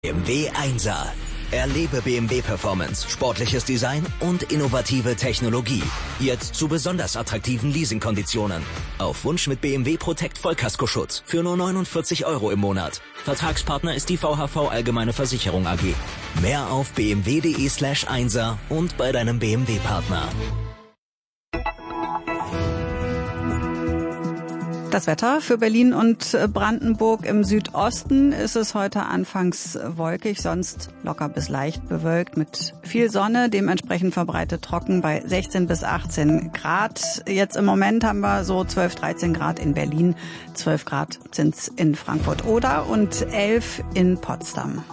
BMW 1er. Erlebe BMW Performance, sportliches Design und innovative Technologie. Jetzt zu besonders attraktiven Leasingkonditionen. Auf Wunsch mit BMW Protect Vollkaskoschutz für nur 49 € im Monat. Vertragspartner ist die VHV Allgemeine Versicherung AG. Mehr auf bmw.de/1er und bei deinem BMW-Partner. Das Wetter für Berlin und Brandenburg: im Südosten ist es heute anfangs wolkig, sonst locker bis leicht bewölkt mit viel Sonne, dementsprechend verbreitet trocken bei 16 bis 18 Grad. Jetzt im Moment haben wir so 12, 13 Grad in Berlin, 12 Grad sind's in Frankfurt-Oder und 11 in Potsdam.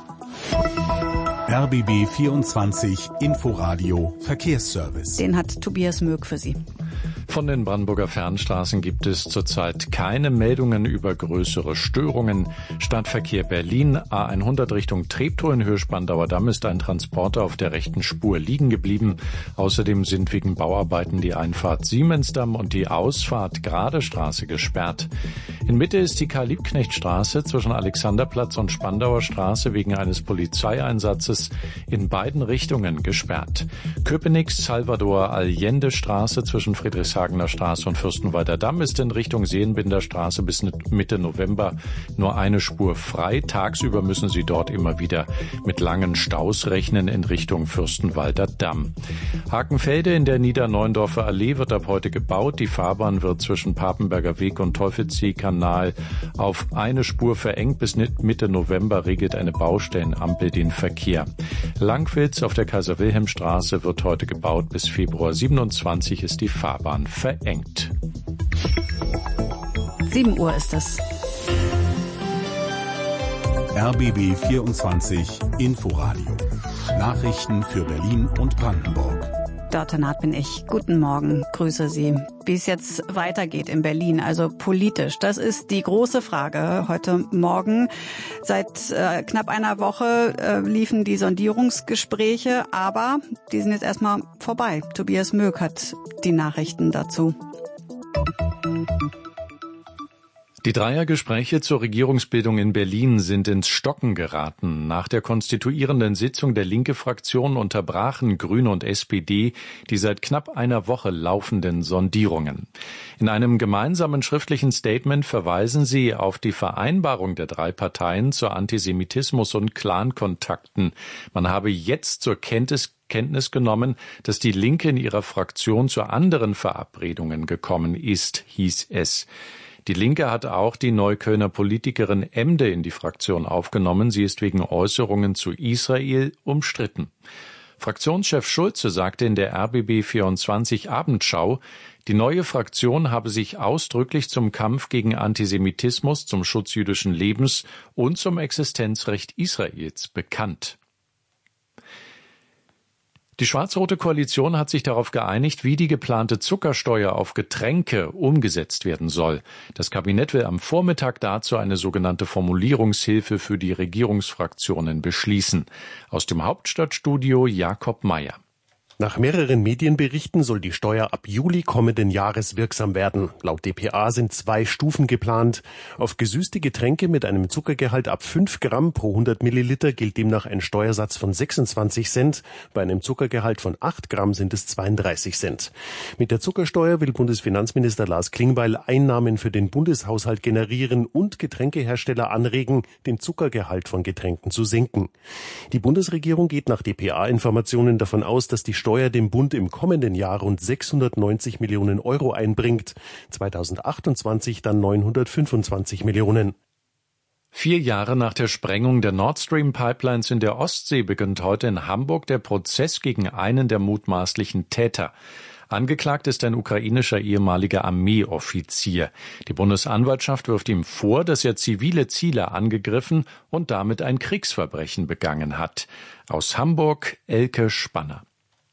RBB 24 Inforadio Verkehrsservice. Den hat Tobias Möck für Sie. Von den Brandenburger Fernstraßen gibt es zurzeit keine Meldungen über größere Störungen. Stadtverkehr Berlin, A100 Richtung Treptow in Höhe Spandauer Damm ist ein Transporter auf der rechten Spur liegen geblieben. Außerdem sind wegen Bauarbeiten die Einfahrt Siemensdamm und die Ausfahrt Gradestraße gesperrt. In Mitte ist die Karl-Liebknecht-Straße zwischen Alexanderplatz und Spandauer Straße wegen eines Polizeieinsatzes in beiden Richtungen gesperrt. Köpenick-Salvador-Allende-Straße zwischen Friedrichshagener Straße und Fürstenwalder Damm ist in Richtung Seenbinder Straße bis Mitte November nur eine Spur frei. Tagsüber müssen Sie dort immer wieder mit langen Staus rechnen in Richtung Fürstenwalder Damm. Hakenfelde in der Niederneuendorfer Allee wird ab heute gebaut. Die Fahrbahn wird zwischen Papenberger Weg und Teufelsseekanal auf eine Spur verengt. Bis Mitte November regelt eine Baustellenampel den Verkehr. Langwitz auf der Kaiser-Wilhelm-Straße wird heute gebaut. Bis Februar 27 ist die Fahrbahn verengt. 7 Uhr ist es. RBB 24 Inforadio. Nachrichten für Berlin und Brandenburg. Dörte Naht bin ich. Guten Morgen, grüße Sie. Wie es jetzt weitergeht in Berlin, also politisch, das ist die große Frage heute Morgen. Seit knapp einer Woche liefen die Sondierungsgespräche, aber die sind jetzt erstmal vorbei. Tobias Möck hat die Nachrichten dazu. Die Dreiergespräche zur Regierungsbildung in Berlin sind ins Stocken geraten. Nach der konstituierenden Sitzung der Linke-Fraktion unterbrachen Grüne und SPD die seit knapp einer Woche laufenden Sondierungen. In einem gemeinsamen schriftlichen Statement verweisen sie auf die Vereinbarung der drei Parteien zur Antisemitismus- und Clankontakten. Man habe jetzt zur Kenntnis genommen, dass die Linke in ihrer Fraktion zu anderen Verabredungen gekommen ist, hieß es. Die Linke hat auch die Neuköllner Politikerin Emde in die Fraktion aufgenommen. Sie ist wegen Äußerungen zu Israel umstritten. Fraktionschef Schulze sagte in der RBB 24 Abendschau, die neue Fraktion habe sich ausdrücklich zum Kampf gegen Antisemitismus, zum Schutz jüdischen Lebens und zum Existenzrecht Israels bekannt. Die schwarz-rote Koalition hat sich darauf geeinigt, wie die geplante Zuckersteuer auf Getränke umgesetzt werden soll. Das Kabinett will am Vormittag dazu eine sogenannte Formulierungshilfe für die Regierungsfraktionen beschließen. Aus dem Hauptstadtstudio Jakob Meyer. Nach mehreren Medienberichten soll die Steuer ab Juli kommenden Jahres wirksam werden. Laut dpa sind 2 Stufen geplant. Auf gesüßte Getränke mit einem Zuckergehalt ab 5 Gramm pro 100 Milliliter gilt demnach ein Steuersatz von 26 Cent. Bei einem Zuckergehalt von 8 Gramm sind es 32 Cent. Mit der Zuckersteuer will Bundesfinanzminister Lars Klingbeil Einnahmen für den Bundeshaushalt generieren und Getränkehersteller anregen, den Zuckergehalt von Getränken zu senken. Die Bundesregierung geht nach dpa-Informationen davon aus, dass die Steuer dem Bund im kommenden Jahr rund 690 Millionen Euro einbringt, 2028 dann 925 Millionen. 4 Jahre nach der Sprengung der Nord Stream Pipelines in der Ostsee beginnt heute in Hamburg der Prozess gegen einen der mutmaßlichen Täter. Angeklagt ist ein ukrainischer ehemaliger Armeeoffizier. Die Bundesanwaltschaft wirft ihm vor, dass er zivile Ziele angegriffen und damit ein Kriegsverbrechen begangen hat. Aus Hamburg Elke Spanner.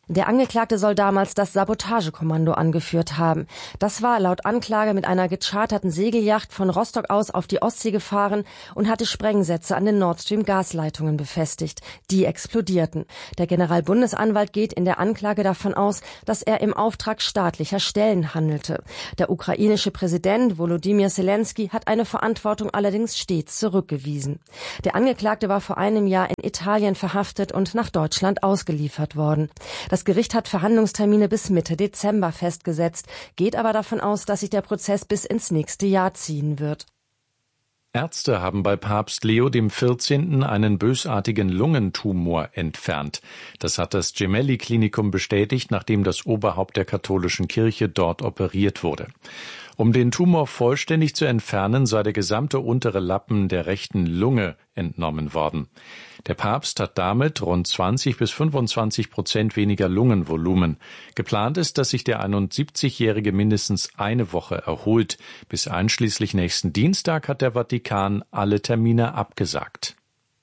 Der Angeklagte soll damals das Sabotagekommando angeführt haben. Das war laut Anklage mit einer gecharterten Segelyacht von Rostock aus auf die Ostsee gefahren und hatte Sprengsätze an den Nord Stream Gasleitungen befestigt. Die explodierten. Der Generalbundesanwalt geht in der Anklage davon aus, dass er im Auftrag staatlicher Stellen handelte. Der ukrainische Präsident Volodymyr Zelensky hat eine Verantwortung allerdings stets zurückgewiesen. Der Angeklagte war vor einem Jahr in Italien verhaftet und nach Deutschland ausgeliefert worden. Das Gericht hat Verhandlungstermine bis Mitte Dezember festgesetzt, geht aber davon aus, dass sich der Prozess bis ins nächste Jahr ziehen wird. Ärzte haben bei Papst Leo XIV. Einen bösartigen Lungentumor entfernt. Das hat das Gemelli-Klinikum bestätigt, nachdem das Oberhaupt der katholischen Kirche dort operiert wurde. Um den Tumor vollständig zu entfernen, sei der gesamte untere Lappen der rechten Lunge entnommen worden. Der Papst hat damit rund 20-25% weniger Lungenvolumen. Geplant ist, dass sich der 71-Jährige mindestens eine Woche erholt. Bis einschließlich nächsten Dienstag hat der Vatikan alle Termine abgesagt.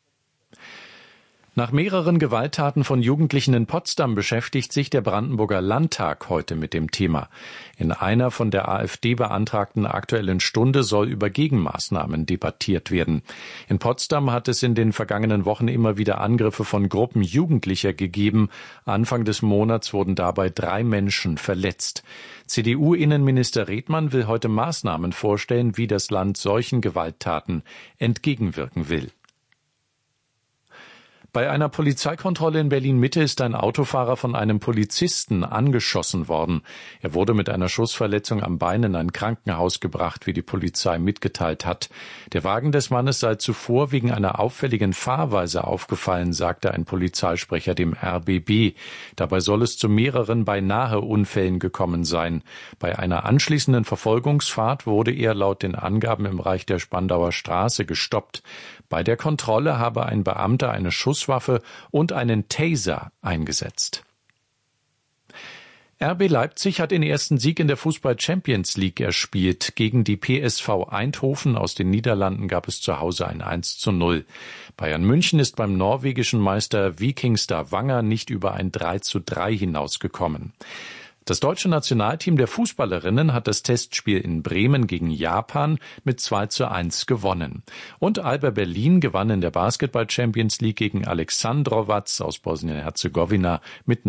Nach mehreren Gewalttaten von Jugendlichen in Potsdam beschäftigt sich der Brandenburger Landtag heute mit dem Thema. In einer von der AfD beantragten Aktuellen Stunde soll über Gegenmaßnahmen debattiert werden. In Potsdam hat es in den vergangenen Wochen immer wieder Angriffe von Gruppen Jugendlicher gegeben. Anfang des Monats wurden dabei 3 Menschen verletzt. CDU-Innenminister Redmann will heute Maßnahmen vorstellen, wie das Land solchen Gewalttaten entgegenwirken will. Bei einer Polizeikontrolle in Berlin-Mitte ist ein Autofahrer von einem Polizisten angeschossen worden. Er wurde mit einer Schussverletzung am Bein in ein Krankenhaus gebracht, wie die Polizei mitgeteilt hat. Der Wagen des Mannes sei zuvor wegen einer auffälligen Fahrweise aufgefallen, sagte ein Polizeisprecher dem RBB. Dabei soll es zu mehreren Beinahe-Unfällen gekommen sein. Bei einer anschließenden Verfolgungsfahrt wurde er laut den Angaben im Bereich der Spandauer Straße gestoppt. Bei der Kontrolle habe ein Beamter eine Schusswaffe und einen Taser eingesetzt. RB Leipzig hat den ersten Sieg in der Fußball-Champions League erspielt. Gegen die PSV Eindhoven aus den Niederlanden gab es zu Hause ein 1:0. Bayern München ist beim norwegischen Meister Viking Stavanger nicht über ein 3:3 hinausgekommen. Das deutsche Nationalteam der Fußballerinnen hat das Testspiel in Bremen gegen Japan mit 2:1 gewonnen. Und Alba Berlin gewann in der Basketball-Champions League gegen Aleksandrovac aus Bosnien-Herzegowina mit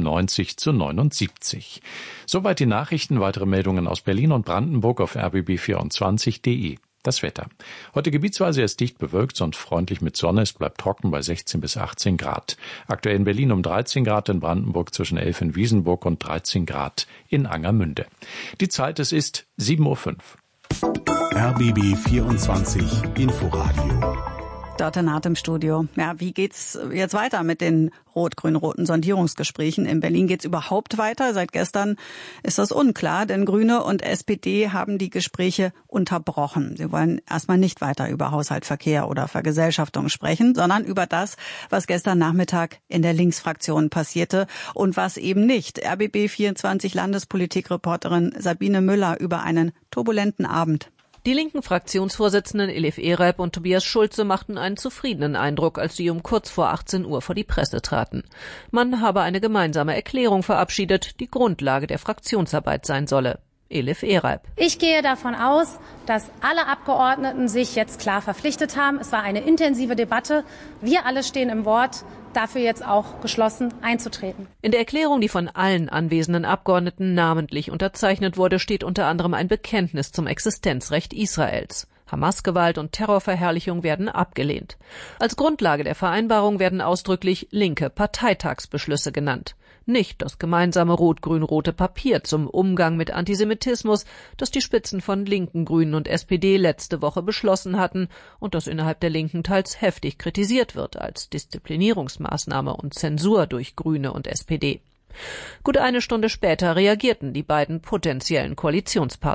90:79. Soweit die Nachrichten. Weitere Meldungen aus Berlin und Brandenburg auf rbb24.de. Das Wetter. Heute gebietsweise erst dicht bewölkt, sonst freundlich mit Sonne. Es bleibt trocken bei 16 bis 18 Grad. Aktuell in Berlin um 13 Grad, in Brandenburg zwischen 11 in Wiesenburg und 13 Grad in Angermünde. Die Zeit, es ist 7:05 Uhr. RBB 24 Inforadio. Dörte Naht im Studio. Ja, wie geht's jetzt weiter mit den rot-grün-roten Sondierungsgesprächen? In Berlin geht's überhaupt weiter? Seit gestern ist das unklar, denn Grüne und SPD haben die Gespräche unterbrochen. Sie wollen erstmal nicht weiter über Haushalt, Verkehr oder Vergesellschaftung sprechen, sondern über das, was gestern Nachmittag in der Linksfraktion passierte und was eben nicht. RBB 24 Landespolitikreporterin Sabine Müller über einen turbulenten Abend. Die linken Fraktionsvorsitzenden Elif Ereb und Tobias Schulze machten einen zufriedenen Eindruck, als sie um kurz vor 18 Uhr vor die Presse traten. Man habe eine gemeinsame Erklärung verabschiedet, die Grundlage der Fraktionsarbeit sein solle. Elif Ereb. Ich gehe davon aus, dass alle Abgeordneten sich jetzt klar verpflichtet haben. Es war eine intensive Debatte. Wir alle stehen im Wort, dafür jetzt auch geschlossen einzutreten. In der Erklärung, die von allen anwesenden Abgeordneten namentlich unterzeichnet wurde, steht unter anderem ein Bekenntnis zum Existenzrecht Israels. Hamas-Gewalt und Terrorverherrlichung werden abgelehnt. Als Grundlage der Vereinbarung werden ausdrücklich linke Parteitagsbeschlüsse genannt. Nicht das gemeinsame rot-grün-rote Papier zum Umgang mit Antisemitismus, das die Spitzen von Linken, Grünen und SPD letzte Woche beschlossen hatten und das innerhalb der Linken teils heftig kritisiert wird als Disziplinierungsmaßnahme und Zensur durch Grüne und SPD. Gut eine Stunde später reagierten die beiden potenziellen Koalitionspartner.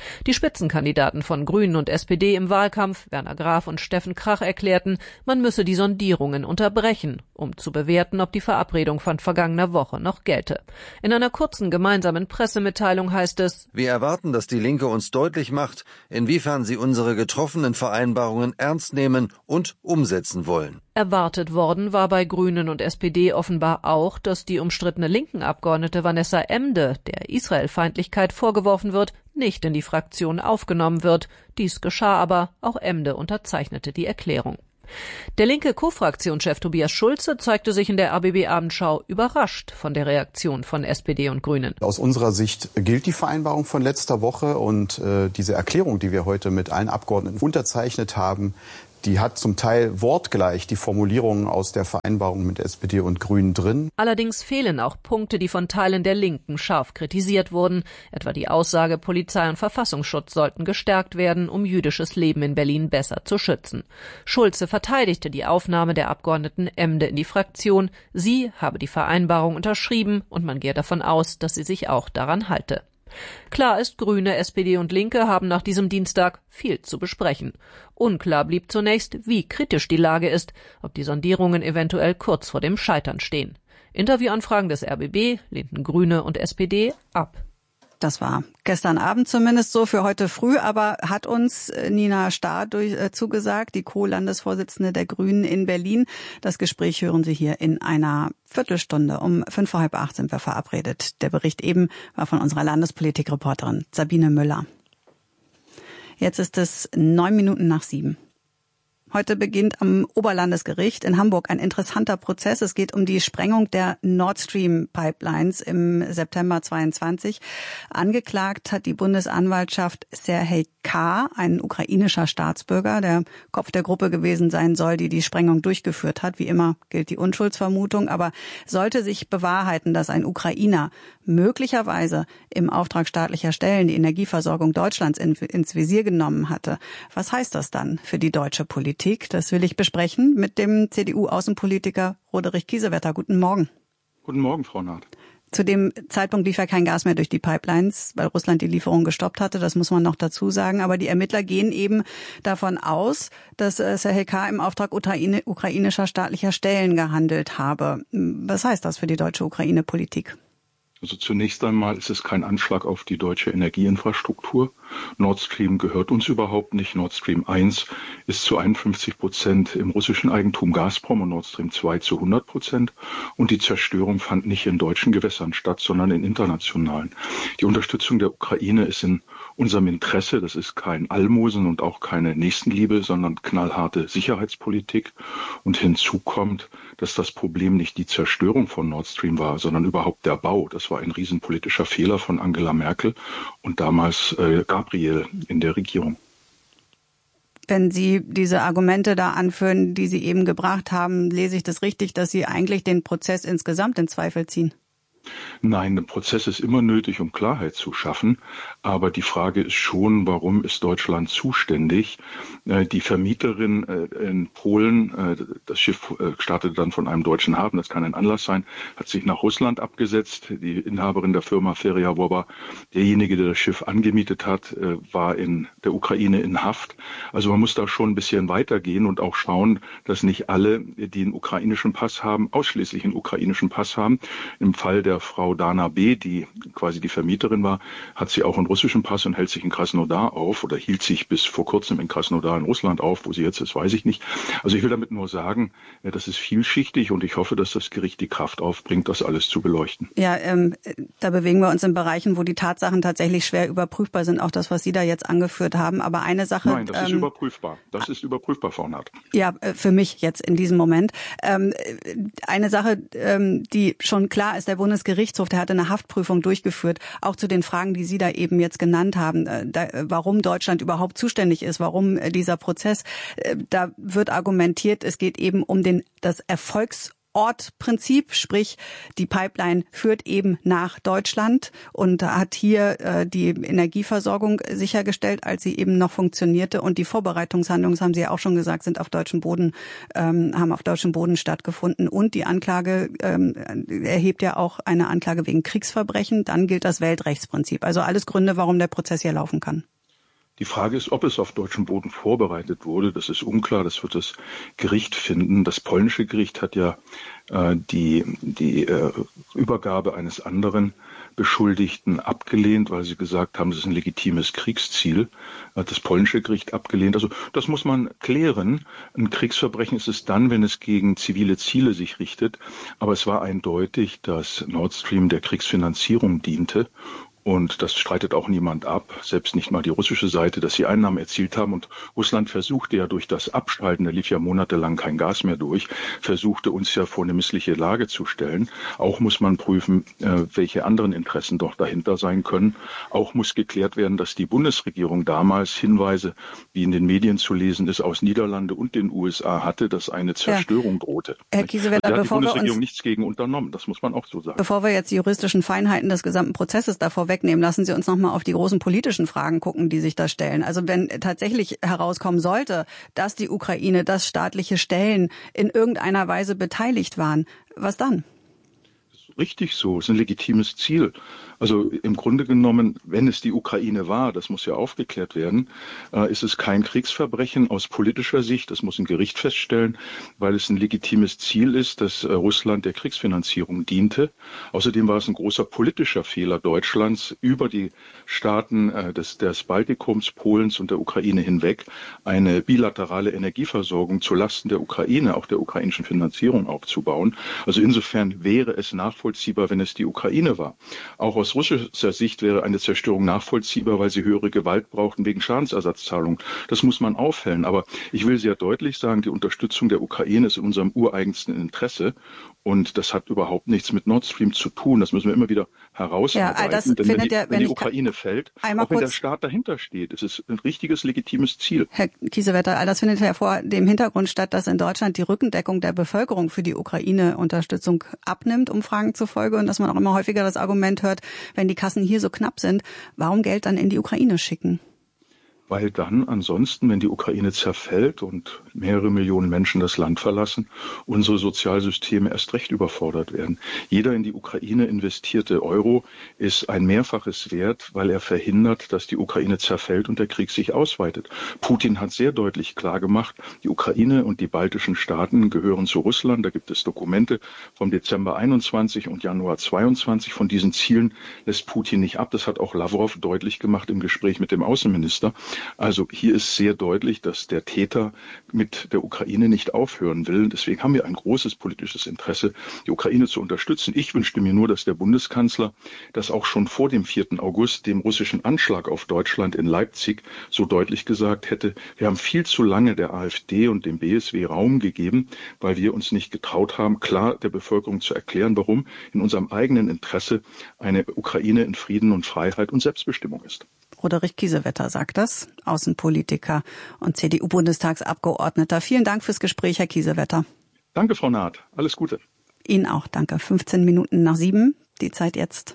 Die Spitzenkandidaten von Grünen und SPD im Wahlkampf, Werner Graf und Steffen Krach, erklärten, man müsse die Sondierungen unterbrechen, um zu bewerten, ob die Verabredung von vergangener Woche noch gelte. In einer kurzen gemeinsamen Pressemitteilung heißt es: Wir erwarten, dass die Linke uns deutlich macht, inwiefern sie unsere getroffenen Vereinbarungen ernst nehmen und umsetzen wollen. Erwartet worden war bei Grünen und SPD offenbar auch, dass die umstrittene linken Abgeordnete Vanessa Emde, der Israelfeindlichkeit vorgeworfen wird, nicht in die Fraktion aufgenommen wird. Dies geschah aber, auch Emde unterzeichnete die Erklärung. Der linke Co-Fraktionschef Tobias Schulze zeigte sich in der RBB-Abendschau überrascht von der Reaktion von SPD und Grünen. Aus unserer Sicht gilt die Vereinbarung von letzter Woche und diese Erklärung, die wir heute mit allen Abgeordneten unterzeichnet haben, die hat zum Teil wortgleich die Formulierungen aus der Vereinbarung mit SPD und Grünen drin. Allerdings fehlen auch Punkte, die von Teilen der Linken scharf kritisiert wurden, etwa die Aussage, Polizei und Verfassungsschutz sollten gestärkt werden, um jüdisches Leben in Berlin besser zu schützen. Schulze verteidigte die Aufnahme der Abgeordneten Emde in die Fraktion. Sie habe die Vereinbarung unterschrieben und man gehe davon aus, dass sie sich auch daran halte. Klar ist, Grüne, SPD und Linke haben nach diesem Dienstag viel zu besprechen. Unklar blieb zunächst, wie kritisch die Lage ist, ob die Sondierungen eventuell kurz vor dem Scheitern stehen. Interviewanfragen des RBB lehnten Grüne und SPD ab. Das war gestern Abend zumindest so, für heute früh, aber hat uns Nina Starr zugesagt, die Co-Landesvorsitzende der Grünen in Berlin. Das Gespräch hören Sie hier in einer Viertelstunde. Um 7:45 sind wir verabredet. Der Bericht eben war von unserer Landespolitikreporterin Sabine Müller. Jetzt ist es 7:09. Heute beginnt am Oberlandesgericht in Hamburg ein interessanter Prozess. Es geht um die Sprengung der Nord Stream Pipelines im September 22. Angeklagt hat die Bundesanwaltschaft Serhej K., ein ukrainischer Staatsbürger, der Kopf der Gruppe gewesen sein soll, die die Sprengung durchgeführt hat. Wie immer gilt die Unschuldsvermutung. Aber sollte sich bewahrheiten, dass ein Ukrainer möglicherweise im Auftrag staatlicher Stellen die Energieversorgung Deutschlands ins Visier genommen hatte, was heißt das dann für die deutsche Politik? Das will ich besprechen mit dem CDU-Außenpolitiker Roderich Kiesewetter. Guten Morgen. Guten Morgen, Frau Naht. Zu dem Zeitpunkt lief ja kein Gas mehr durch die Pipelines, weil Russland die Lieferung gestoppt hatte. Das muss man noch dazu sagen. Aber die Ermittler gehen eben davon aus, dass Serhej K. im Auftrag ukrainischer staatlicher Stellen gehandelt habe. Was heißt das für die deutsche Ukraine-Politik? Also zunächst einmal ist es kein Anschlag auf die deutsche Energieinfrastruktur. Nord Stream gehört uns überhaupt nicht. Nord Stream 1 ist zu 51% im russischen Eigentum Gazprom und Nord Stream 2 zu 100%. Und die Zerstörung fand nicht in deutschen Gewässern statt, sondern in internationalen. Die Unterstützung der Ukraine ist in unserem Interesse. Das ist kein Almosen und auch keine Nächstenliebe, sondern knallharte Sicherheitspolitik. Und hinzu kommt, dass das Problem nicht die Zerstörung von Nord Stream war, sondern überhaupt der Bau. Das war ein riesenpolitischer Fehler von Angela Merkel und damals Gabriel in der Regierung. Wenn Sie diese Argumente da anführen, die Sie eben gebracht haben, lese ich das richtig, dass Sie eigentlich den Prozess insgesamt in Zweifel ziehen? Nein, der Prozess ist immer nötig, um Klarheit zu schaffen. Aber die Frage ist schon, warum ist Deutschland zuständig? Die Vermieterin in Polen, das Schiff startete dann von einem deutschen Hafen, das kann ein Anlass sein, hat sich nach Russland abgesetzt. Die Inhaberin der Firma Feria Woba, derjenige, der das Schiff angemietet hat, war in der Ukraine in Haft. Also man muss da schon ein bisschen weitergehen und auch schauen, dass nicht alle, die einen ukrainischen Pass haben, ausschließlich einen ukrainischen Pass haben. Im Fall der Frau Dana B., die quasi die Vermieterin war, hat sie auch einen russischen Pass und hält sich in Krasnodar auf oder hielt sich bis vor kurzem in Krasnodar in Russland auf. Wo sie jetzt ist, weiß ich nicht. Also ich will damit nur sagen, das ist vielschichtig und ich hoffe, dass das Gericht die Kraft aufbringt, das alles zu beleuchten. Ja, da bewegen wir uns in Bereichen, wo die Tatsachen tatsächlich schwer überprüfbar sind, auch das, was Sie da jetzt angeführt haben. Aber eine Sache... Nein, das ist überprüfbar. Das ist überprüfbar, Frau Naht. Ja, für mich jetzt in diesem Moment. Eine Sache, die schon klar ist, der Bundesgerichtshof, der hatte eine Haftprüfung durchgeführt, auch zu den Fragen, die Sie da eben jetzt genannt haben, warum Deutschland überhaupt zuständig ist, warum dieser Prozess, da wird argumentiert, es geht eben um das Erfolgsortprinzip, sprich die Pipeline führt eben nach Deutschland und hat hier die Energieversorgung sichergestellt, als sie eben noch funktionierte, und die Vorbereitungshandlungen, das haben Sie ja auch schon gesagt, sind auf deutschem Boden, haben auf deutschem Boden stattgefunden, und die Anklage erhebt ja auch eine Anklage wegen Kriegsverbrechen. Dann gilt das Weltrechtsprinzip. Also alles Gründe, warum der Prozess hier laufen kann. Die Frage ist, ob es auf deutschem Boden vorbereitet wurde. Das ist unklar. Das wird das Gericht finden. Das polnische Gericht hat ja die Übergabe eines anderen Beschuldigten abgelehnt, weil sie gesagt haben, das ist ein legitimes Kriegsziel. Hat das polnische Gericht abgelehnt. Also das muss man klären. Ein Kriegsverbrechen ist es dann, wenn es gegen zivile Ziele sich richtet. Aber es war eindeutig, dass Nord Stream der Kriegsfinanzierung diente. Und das streitet auch niemand ab, selbst nicht mal die russische Seite, dass sie Einnahmen erzielt haben. Und Russland versuchte ja durch das Abschalten, da lief ja monatelang kein Gas mehr durch, versuchte uns ja vor eine missliche Lage zu stellen. Auch muss man prüfen, welche anderen Interessen doch dahinter sein können. Auch muss geklärt werden, dass die Bundesregierung damals Hinweise, wie in den Medien zu lesen ist, aus Niederlande und den USA hatte, dass eine Zerstörung drohte. Herr Kiesewetter, da hat die Bundesregierung nichts gegen unternommen, das muss man auch so sagen. Bevor wir jetzt die juristischen Feinheiten des gesamten Prozesses davor wegnehmen, lassen Sie uns noch mal auf die großen politischen Fragen gucken, die sich da stellen. Also wenn tatsächlich herauskommen sollte, dass die Ukraine, dass staatliche Stellen in irgendeiner Weise beteiligt waren, was dann? Richtig so, es ist ein legitimes Ziel. Also im Grunde genommen, wenn es die Ukraine war, das muss ja aufgeklärt werden, ist es kein Kriegsverbrechen aus politischer Sicht. Das muss ein Gericht feststellen, weil es ein legitimes Ziel ist, dass Russland der Kriegsfinanzierung diente. Außerdem war es ein großer politischer Fehler Deutschlands, über die Staaten des Baltikums, Polens und der Ukraine hinweg eine bilaterale Energieversorgung zulasten der Ukraine, auch der ukrainischen Finanzierung aufzubauen. Also insofern wäre es nachvollziehbar, wenn es die Ukraine war. Auch aus russischer Sicht wäre eine Zerstörung nachvollziehbar, weil sie höhere Gewalt brauchten wegen Schadensersatzzahlungen. Das muss man aufhellen. Aber ich will sehr deutlich sagen, die Unterstützung der Ukraine ist in unserem ureigensten Interesse. Und das hat überhaupt nichts mit Nord Stream zu tun. Das müssen wir immer wieder herausarbeiten. Denn wenn die Ukraine fällt, auch wenn der Staat dahinter steht, ist es ein richtiges, legitimes Ziel. Herr Kiesewetter, all das findet ja vor dem Hintergrund statt, dass in Deutschland die Rückendeckung der Bevölkerung für die Ukraine-Unterstützung abnimmt, Umfragen zufolge, und dass man auch immer häufiger das Argument hört, wenn die Kassen hier so knapp sind, warum Geld dann in die Ukraine schicken? Weil dann ansonsten, wenn die Ukraine zerfällt und mehrere Millionen Menschen das Land verlassen, unsere Sozialsysteme erst recht überfordert werden. Jeder in die Ukraine investierte Euro ist ein Mehrfaches wert, weil er verhindert, dass die Ukraine zerfällt und der Krieg sich ausweitet. Putin hat sehr deutlich klargemacht, die Ukraine und die baltischen Staaten gehören zu Russland. Da gibt es Dokumente vom Dezember 21 und Januar 22. Von diesen Zielen lässt Putin nicht ab. Das hat auch Lavrov deutlich gemacht im Gespräch mit dem Außenminister. Also hier ist sehr deutlich, dass der Täter mit der Ukraine nicht aufhören will. Deswegen haben wir ein großes politisches Interesse, die Ukraine zu unterstützen. Ich wünschte mir nur, dass der Bundeskanzler das auch schon vor dem 4. August, dem russischen Anschlag auf Deutschland in Leipzig, so deutlich gesagt hätte. Wir haben viel zu lange der AfD und dem BSW Raum gegeben, weil wir uns nicht getraut haben, klar der Bevölkerung zu erklären, warum in unserem eigenen Interesse eine Ukraine in Frieden und Freiheit und Selbstbestimmung ist. Roderich Kiesewetter sagt das, Außenpolitiker und CDU-Bundestagsabgeordneter. Vielen Dank fürs Gespräch, Herr Kiesewetter. Danke, Frau Naht. Alles Gute. Ihnen auch, danke. 15 Minuten nach 7, die Zeit jetzt.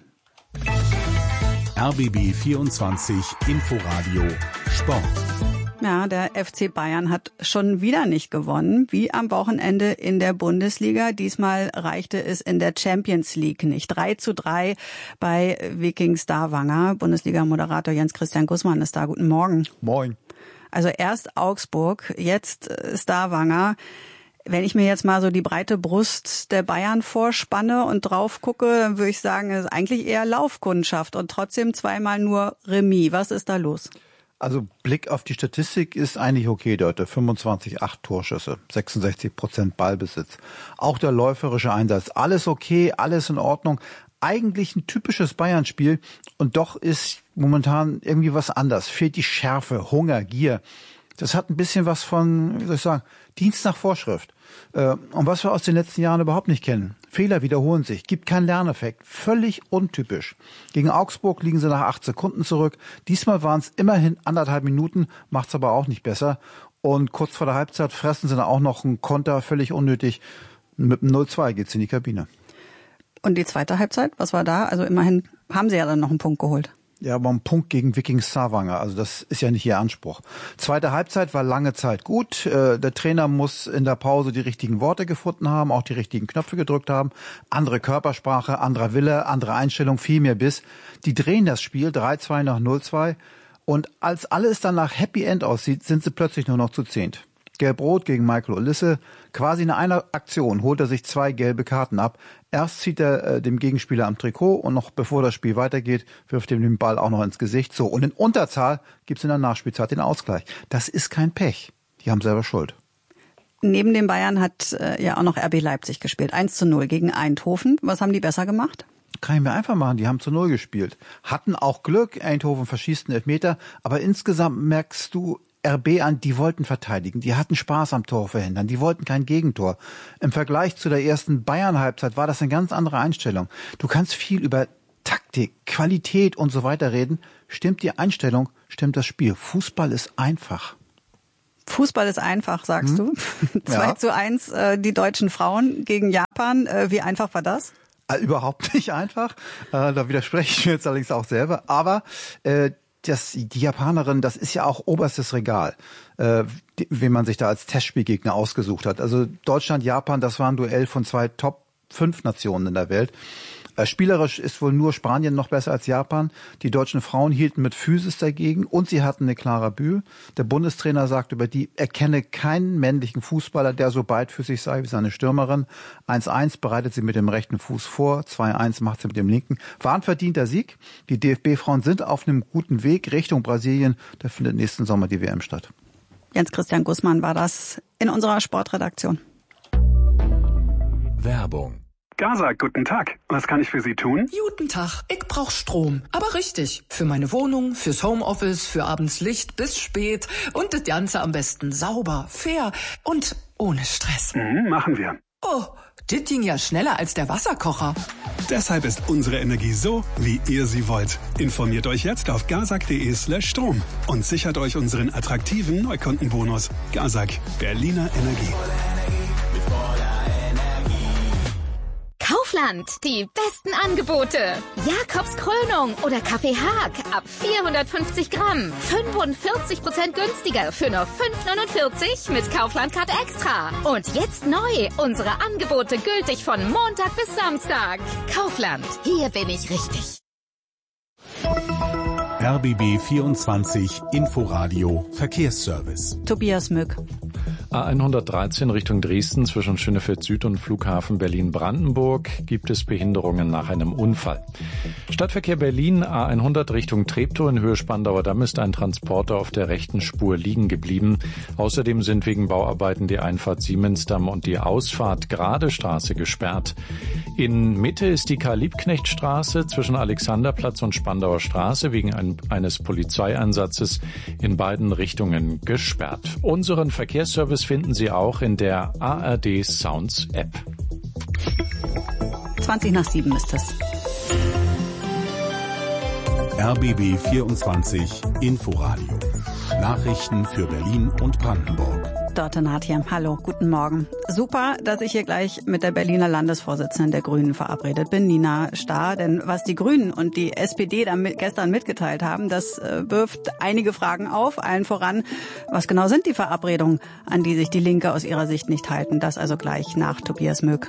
RBB 24 Inforadio Sport. Ja, der FC Bayern hat schon wieder nicht gewonnen, wie am Wochenende in der Bundesliga. Diesmal reichte es in der Champions League nicht. 3:3 bei Viking Stavanger. Bundesliga-Moderator Jens-Christian Gussmann ist da. Guten Morgen. Moin. Also erst Augsburg, jetzt Stavanger. Wenn ich mir jetzt mal so die breite Brust der Bayern vorspanne und drauf gucke, dann würde ich sagen, es ist eigentlich eher Laufkundschaft und trotzdem zweimal nur Remis. Was ist da los? Also Blick auf die Statistik ist eigentlich okay dort. 25, 8 Torschüsse, 66% Ballbesitz. Auch der läuferische Einsatz. Alles okay, alles in Ordnung. Eigentlich ein typisches Bayern-Spiel und doch ist momentan irgendwie was anders. Fehlt die Schärfe, Hunger, Gier. Das hat ein bisschen was von, wie soll ich sagen, Dienst nach Vorschrift. Und was wir aus den letzten Jahren überhaupt nicht kennen. Fehler wiederholen sich, gibt keinen Lerneffekt. Völlig untypisch. Gegen Augsburg liegen sie nach 8 Sekunden zurück. Diesmal waren es immerhin 1,5 Minuten, macht's aber auch nicht besser. Und kurz vor der Halbzeit fressen sie dann auch noch einen Konter, völlig unnötig. Mit dem 0:2 geht's in die Kabine. Und die zweite Halbzeit, was war da? Also immerhin haben sie ja dann noch einen Punkt geholt. Ja, aber ein Punkt gegen Viking Stavanger, also das ist ja nicht ihr Anspruch. Zweite Halbzeit war lange Zeit gut. Der Trainer muss in der Pause die richtigen Worte gefunden haben, auch die richtigen Knöpfe gedrückt haben. Andere Körpersprache, anderer Wille, andere Einstellung, viel mehr Biss. Die drehen das Spiel 3:2 nach 0:2 Und als alles dann nach Happy End aussieht, sind sie plötzlich nur noch zu 10. Gelb-Rot gegen Michael Olisse. Quasi in einer Aktion holt er sich 2 gelbe Karten ab. Erst zieht er dem Gegenspieler am Trikot und noch bevor das Spiel weitergeht, wirft ihm den Ball auch noch ins Gesicht. So, und in Unterzahl gibt's in der Nachspielzeit den Ausgleich. Das ist kein Pech. Die haben selber Schuld. Neben den Bayern hat ja auch noch RB Leipzig gespielt. 1:0 gegen Eindhoven. Was haben die besser gemacht? Kann ich mir einfach machen, die haben zu 0 gespielt. Hatten auch Glück, Eindhoven verschießt einen Elfmeter, aber insgesamt merkst du RB an, die wollten verteidigen, die hatten Spaß am Tor verhindern, die wollten kein Gegentor. Im Vergleich zu der ersten Bayern-Halbzeit war das eine ganz andere Einstellung. Du kannst viel über Taktik, Qualität und so weiter reden. Stimmt die Einstellung, stimmt das Spiel. Fußball ist einfach. Fußball ist einfach, sagst du. 2:1 die deutschen Frauen gegen Japan. Wie einfach war das? Überhaupt nicht einfach. Da widerspreche ich mir jetzt allerdings auch selber. Aber die Japanerin, das ist ja auch oberstes Regal, wen man sich da als Testspielgegner ausgesucht hat. Also Deutschland, Japan, das war ein Duell von 2 Top-5 Nationen in der Welt. Spielerisch ist wohl nur Spanien noch besser als Japan. Die deutschen Frauen hielten mit Physis dagegen und sie hatten eine Clara Bühl. Der Bundestrainer sagt über die, er kenne keinen männlichen Fußballer, der so beidfüßig sei wie seine Stürmerin. 1:1 bereitet sie mit dem rechten Fuß vor, 2:1 macht sie mit dem linken. War ein verdienter Sieg. Die DFB-Frauen sind auf einem guten Weg Richtung Brasilien. Da findet nächsten Sommer die WM statt. Jens-Christian Gussmann war das in unserer Sportredaktion. Werbung. Gaza, guten Tag. Was kann ich für Sie tun? Guten Tag. Ich brauch Strom. Aber richtig. Für meine Wohnung, fürs Homeoffice, für abends Licht bis spät. Und das Ganze am besten sauber, fair und ohne Stress. Machen wir. Oh, das ging ja schneller als der Wasserkocher. Deshalb ist unsere Energie so, wie ihr sie wollt. Informiert euch jetzt auf gazak.de/Strom und sichert euch unseren attraktiven Neukundenbonus. Gazak, Berliner Energie. Kaufland, die besten Angebote. Jakobs Krönung oder Kaffee Haag ab 450 Gramm. 45% günstiger für nur 5,49 mit Kaufland-Card Extra. Und jetzt neu, unsere Angebote gültig von Montag bis Samstag. Kaufland, hier bin ich richtig. RBB 24 Inforadio Verkehrsservice. Tobias Mück. A113 Richtung Dresden zwischen Schönefeld Süd und Flughafen Berlin-Brandenburg gibt es Behinderungen nach einem Unfall. Stadtverkehr Berlin A100 Richtung Treptow in Höhe Spandauer Damm ist ein Transporter auf der rechten Spur liegen geblieben. Außerdem sind wegen Bauarbeiten die Einfahrt Siemensdamm und die Ausfahrt Gradestraße gesperrt. In Mitte ist die Karl-Liebknecht-Straße zwischen Alexanderplatz und Spandauer Straße wegen eines Polizeieinsatzes in beiden Richtungen gesperrt. Unseren Verkehrsservice finden Sie auch in der ARD Sounds App. 7:20 ist es. RBB 24 Inforadio. Nachrichten für Berlin und Brandenburg. Dorte Naht hier. Hallo, guten Morgen. Super, dass ich hier gleich mit der Berliner Landesvorsitzenden der Grünen verabredet bin, Nina Starr. Denn was die Grünen und die SPD gestern mitgeteilt haben, das wirft einige Fragen auf. Allen voran, was genau sind die Verabredungen, an die sich die Linke aus ihrer Sicht nicht halten? Das also gleich nach Tobias Mück.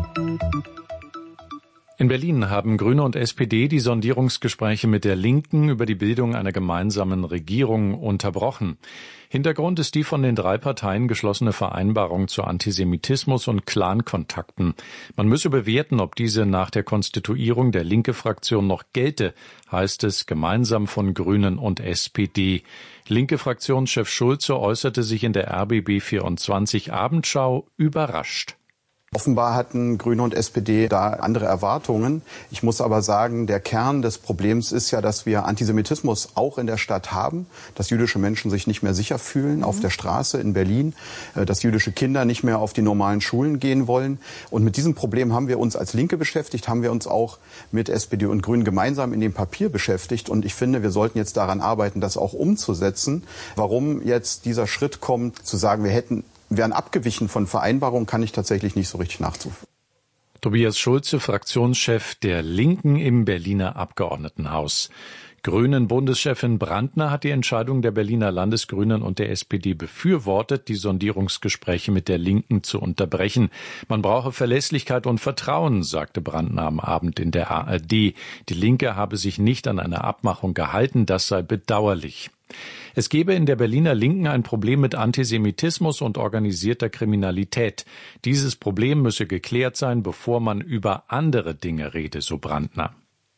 In Berlin haben Grüne und SPD die Sondierungsgespräche mit der Linken über die Bildung einer gemeinsamen Regierung unterbrochen. Hintergrund ist die von den 3 Parteien geschlossene Vereinbarung zu Antisemitismus und Clankontakten. Man müsse bewerten, ob diese nach der Konstituierung der Linke-Fraktion noch gelte, heißt es gemeinsam von Grünen und SPD. Linke-Fraktionschef Schulze äußerte sich in der RBB 24 Abendschau überrascht. Offenbar hatten Grüne und SPD da andere Erwartungen. Ich muss aber sagen, der Kern des Problems ist ja, dass wir Antisemitismus auch in der Stadt haben, dass jüdische Menschen sich nicht mehr sicher fühlen auf der Straße in Berlin, dass jüdische Kinder nicht mehr auf die normalen Schulen gehen wollen. Und mit diesem Problem haben wir uns als Linke beschäftigt, haben wir uns auch mit SPD und Grünen gemeinsam in dem Papier beschäftigt. Und ich finde, wir sollten jetzt daran arbeiten, das auch umzusetzen. Warum jetzt dieser Schritt kommt, zu sagen, wären abgewichen von Vereinbarungen, kann ich tatsächlich nicht so richtig nachvollziehen. Tobias Schulze, Fraktionschef der Linken im Berliner Abgeordnetenhaus. Grünen-Bundeschefin Brandner hat die Entscheidung der Berliner Landesgrünen und der SPD befürwortet, die Sondierungsgespräche mit der Linken zu unterbrechen. Man brauche Verlässlichkeit und Vertrauen, sagte Brandner am Abend in der ARD. Die Linke habe sich nicht an eine Abmachung gehalten, das sei bedauerlich. Es gebe in der Berliner Linken ein Problem mit Antisemitismus und organisierter Kriminalität. Dieses Problem müsse geklärt sein, bevor man über andere Dinge rede, so Brandner.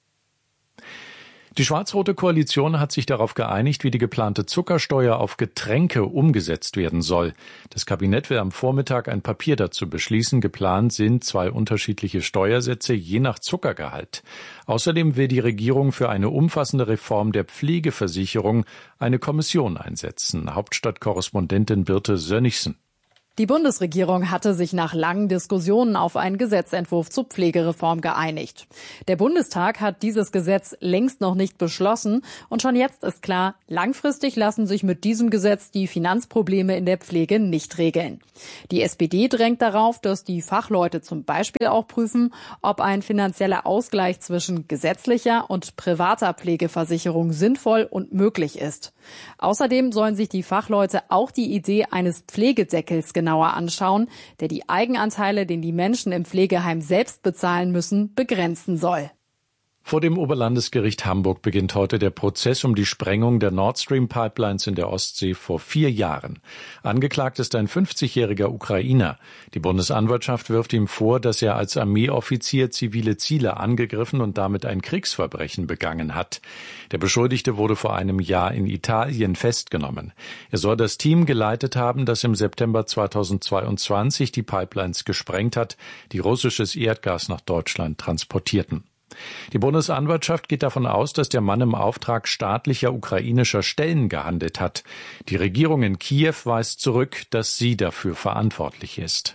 Die schwarz-rote Koalition hat sich darauf geeinigt, wie die geplante Zuckersteuer auf Getränke umgesetzt werden soll. Das Kabinett will am Vormittag ein Papier dazu beschließen. Geplant sind 2 unterschiedliche Steuersätze je nach Zuckergehalt. Außerdem will die Regierung für eine umfassende Reform der Pflegeversicherung eine Kommission einsetzen. Hauptstadtkorrespondentin Birte Sönnigsen. Die Bundesregierung hatte sich nach langen Diskussionen auf einen Gesetzentwurf zur Pflegereform geeinigt. Der Bundestag hat dieses Gesetz längst noch nicht beschlossen und schon jetzt ist klar, langfristig lassen sich mit diesem Gesetz die Finanzprobleme in der Pflege nicht regeln. Die SPD drängt darauf, dass die Fachleute zum Beispiel auch prüfen, ob ein finanzieller Ausgleich zwischen gesetzlicher und privater Pflegeversicherung sinnvoll und möglich ist. Außerdem sollen sich die Fachleute auch die Idee eines Pflegedeckels genauer anschauen, der die Eigenanteile, den die Menschen im Pflegeheim selbst bezahlen müssen, begrenzen soll. Vor dem Oberlandesgericht Hamburg beginnt heute der Prozess um die Sprengung der Nord Stream Pipelines in der Ostsee vor 4 Jahren. Angeklagt ist ein 50-jähriger Ukrainer. Die Bundesanwaltschaft wirft ihm vor, dass er als Armeeoffizier zivile Ziele angegriffen und damit ein Kriegsverbrechen begangen hat. Der Beschuldigte wurde vor einem Jahr in Italien festgenommen. Er soll das Team geleitet haben, das im September 2022 die Pipelines gesprengt hat, die russisches Erdgas nach Deutschland transportierten. Die Bundesanwaltschaft geht davon aus, dass der Mann im Auftrag staatlicher ukrainischer Stellen gehandelt hat. Die Regierung in Kiew weist zurück, dass sie dafür verantwortlich ist.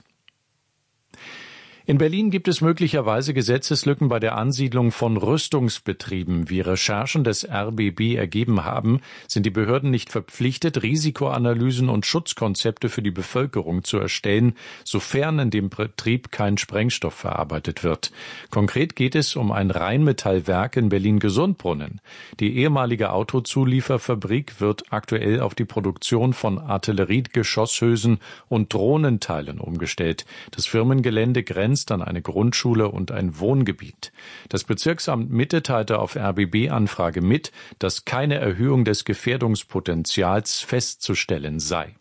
In Berlin gibt es möglicherweise Gesetzeslücken bei der Ansiedlung von Rüstungsbetrieben. Wie Recherchen des RBB ergeben haben, sind die Behörden nicht verpflichtet, Risikoanalysen und Schutzkonzepte für die Bevölkerung zu erstellen, sofern in dem Betrieb kein Sprengstoff verarbeitet wird. Konkret geht es um ein Rheinmetallwerk in Berlin-Gesundbrunnen. Die ehemalige Autozulieferfabrik wird aktuell auf die Produktion von Artilleriegeschosshülsen und Drohnenteilen umgestellt. Das Firmengelände grenzt an eine Grundschule und ein Wohngebiet. Das Bezirksamt Mitte teilte auf RBB-Anfrage mit, dass keine Erhöhung des Gefährdungspotenzials festzustellen sei.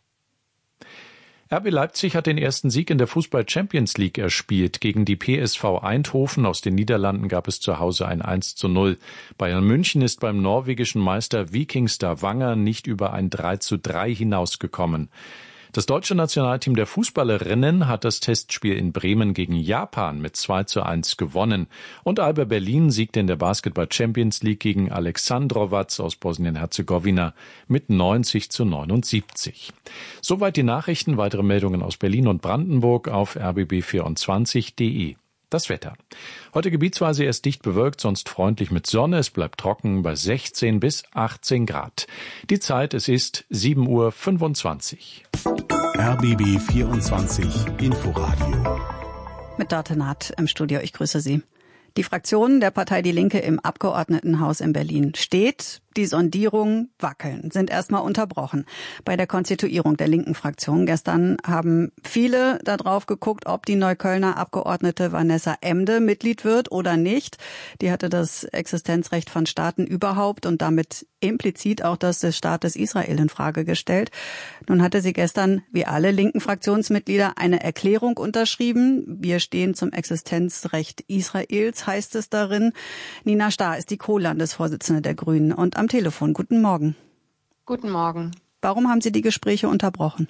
RB Leipzig hat den ersten Sieg in der Fußball-Champions League erspielt. Gegen die PSV Eindhoven aus den Niederlanden gab es zu Hause ein 1:0. Bayern München ist beim norwegischen Meister Viking Stavanger nicht über ein 3:3 hinausgekommen. Das deutsche Nationalteam der Fußballerinnen hat das Testspiel in Bremen gegen Japan mit 2:1 gewonnen. Und Alba Berlin siegte in der Basketball Champions League gegen Aleksandrovac aus Bosnien-Herzegowina mit 90:79. Soweit die Nachrichten. Weitere Meldungen aus Berlin und Brandenburg auf rbb24.de. Das Wetter. Heute gebietsweise erst dicht bewölkt, sonst freundlich mit Sonne. Es bleibt trocken bei 16 bis 18 Grad. Die Zeit, es ist 7:25 Uhr. RBB 24 Inforadio. Mit Dörte Naht im Studio. Ich grüße Sie. Die Fraktion der Partei Die Linke im Abgeordnetenhaus in Berlin steht. Die Sondierungen wackeln, sind erstmal unterbrochen bei der Konstituierung der linken Fraktion. Gestern haben viele darauf geguckt, ob die Neuköllner Abgeordnete Vanessa Emde Mitglied wird oder nicht. Die hatte das Existenzrecht von Staaten überhaupt und damit implizit auch das des Staates Israel in Frage gestellt. Nun hatte sie gestern, wie alle linken Fraktionsmitglieder, eine Erklärung unterschrieben. Wir stehen zum Existenzrecht Israels, heißt es darin. Nina Starr ist die Co-Landesvorsitzende der Grünen und am Telefon. Guten Morgen. Guten Morgen. Warum haben Sie die Gespräche unterbrochen?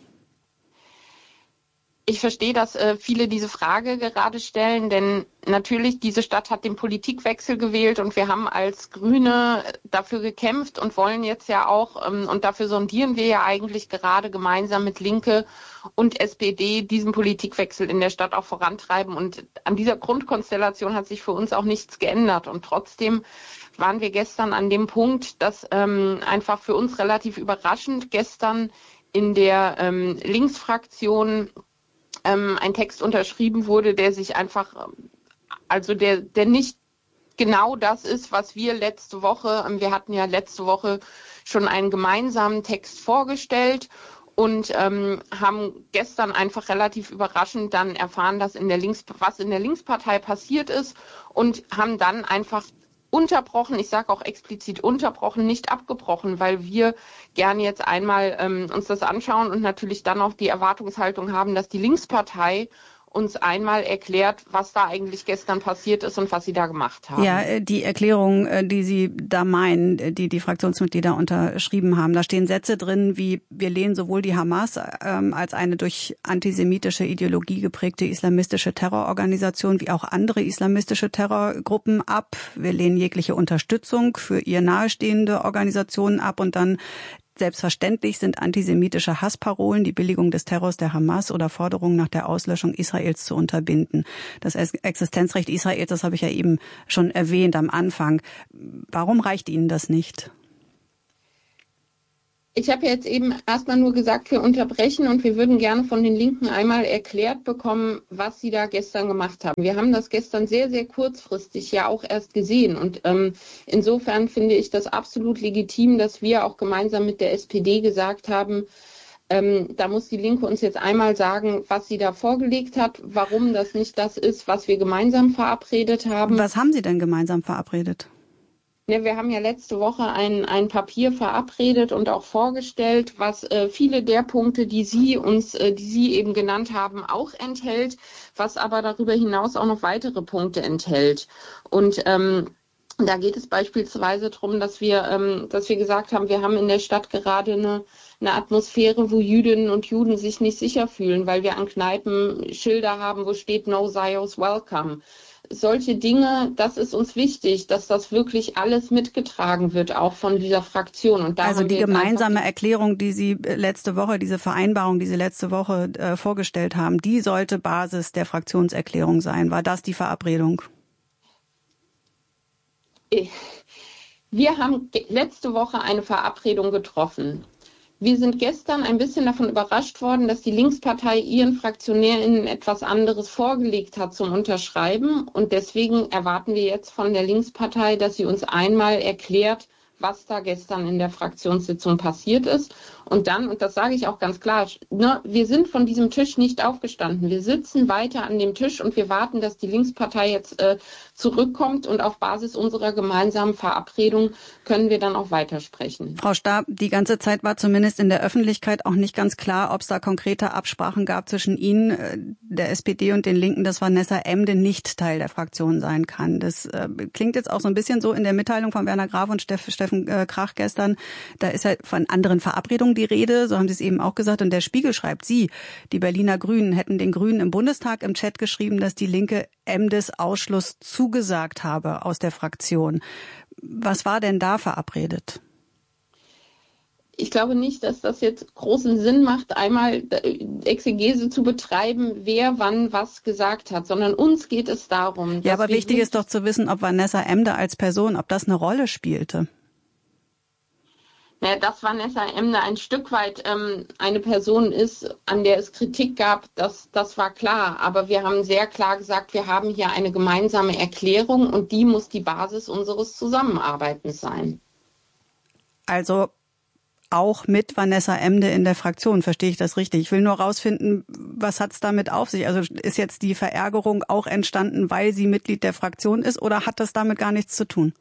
Ich verstehe, dass viele diese Frage gerade stellen, denn natürlich, diese Stadt hat den Politikwechsel gewählt und wir haben als Grüne dafür gekämpft und wollen jetzt ja auch, und dafür sondieren wir ja eigentlich gerade gemeinsam mit Linke und SPD diesen Politikwechsel in der Stadt auch vorantreiben. Und an dieser Grundkonstellation hat sich für uns auch nichts geändert. Und trotzdem waren wir gestern an dem Punkt, dass einfach für uns relativ überraschend gestern in der Linksfraktion ein Text unterschrieben wurde, der sich einfach, also der nicht genau das ist, was wir wir hatten ja letzte Woche schon einen gemeinsamen Text vorgestellt und haben gestern einfach relativ überraschend dann erfahren, dass was in der Linkspartei passiert ist und haben dann einfach unterbrochen, ich sage auch explizit unterbrochen, nicht abgebrochen, weil wir gerne jetzt einmal uns das anschauen und natürlich dann auch die Erwartungshaltung haben, dass die Linkspartei uns einmal erklärt, was da eigentlich gestern passiert ist und was sie da gemacht haben. Ja, die Erklärung, die Sie da meinen, die Fraktionsmitglieder unterschrieben haben, da stehen Sätze drin wie: Wir lehnen sowohl die Hamas als eine durch antisemitische Ideologie geprägte islamistische Terrororganisation wie auch andere islamistische Terrorgruppen ab. Wir lehnen jegliche Unterstützung für ihr nahestehende Organisationen ab und dann: Selbstverständlich sind antisemitische Hassparolen, die Billigung des Terrors der Hamas oder Forderungen nach der Auslöschung Israels zu unterbinden. Das Existenzrecht Israels, das habe ich ja eben schon erwähnt am Anfang. Warum reicht Ihnen das nicht? Ich habe jetzt eben erstmal nur gesagt, wir unterbrechen und wir würden gerne von den Linken einmal erklärt bekommen, was sie da gestern gemacht haben. Wir haben das gestern sehr, sehr kurzfristig ja auch erst gesehen und insofern finde ich das absolut legitim, dass wir auch gemeinsam mit der SPD gesagt haben, da muss die Linke uns jetzt einmal sagen, was sie da vorgelegt hat, warum das nicht das ist, was wir gemeinsam verabredet haben. Was haben Sie denn gemeinsam verabredet? Ja, wir haben ja letzte Woche ein Papier verabredet und auch vorgestellt, was viele der Punkte, die Sie eben genannt haben, auch enthält, was aber darüber hinaus auch noch weitere Punkte enthält. Und da geht es beispielsweise darum, dass wir gesagt haben, wir haben in der Stadt gerade eine Atmosphäre, wo Jüdinnen und Juden sich nicht sicher fühlen, weil wir an Kneipen Schilder haben, wo steht No Zios Welcome. Solche Dinge, das ist uns wichtig, dass das wirklich alles mitgetragen wird, auch von dieser Fraktion. Und da also die gemeinsame Erklärung, die Sie letzte Woche, diese Vereinbarung, die Sie letzte Woche vorgestellt haben, die sollte Basis der Fraktionserklärung sein. War das die Verabredung? Wir haben letzte Woche eine Verabredung getroffen. Wir sind gestern ein bisschen davon überrascht worden, dass die Linkspartei ihren FraktionärInnen etwas anderes vorgelegt hat zum Unterschreiben. Und deswegen erwarten wir jetzt von der Linkspartei, dass sie uns einmal erklärt, was da gestern in der Fraktionssitzung passiert ist. Und dann, und das sage ich auch ganz klar, wir sind von diesem Tisch nicht aufgestanden. Wir sitzen weiter an dem Tisch und wir warten, dass die Linkspartei jetzt zurückkommt und auf Basis unserer gemeinsamen Verabredung können wir dann auch weitersprechen. Frau Stahr, die ganze Zeit war zumindest in der Öffentlichkeit auch nicht ganz klar, ob es da konkrete Absprachen gab zwischen Ihnen, der SPD und den Linken, dass Vanessa Emde nicht Teil der Fraktion sein kann. Das klingt jetzt auch so ein bisschen so in der Mitteilung von Werner Graf und Steffen Krach gestern. Da ist ja von anderen Verabredungen die Rede, so haben Sie es eben auch gesagt. Und der Spiegel schreibt, die Berliner Grünen, hätten den Grünen im Bundestag im Chat geschrieben, dass die Linke Emdes Ausschluss zugesagt habe aus der Fraktion. Was war denn da verabredet? Ich glaube nicht, dass das jetzt großen Sinn macht, einmal Exegese zu betreiben, wer wann was gesagt hat, sondern uns geht es darum. Ja, aber wichtig ist doch zu wissen, ob Vanessa Emde als Person, ob das eine Rolle spielte. Naja, dass Vanessa Emde ein Stück weit eine Person ist, an der es Kritik gab, das war klar. Aber wir haben sehr klar gesagt, wir haben hier eine gemeinsame Erklärung und die muss die Basis unseres Zusammenarbeitens sein. Also auch mit Vanessa Emde in der Fraktion, verstehe ich das richtig? Ich will nur rausfinden, was hat es damit auf sich? Also ist jetzt die Verärgerung auch entstanden, weil sie Mitglied der Fraktion ist oder hat das damit gar nichts zu tun?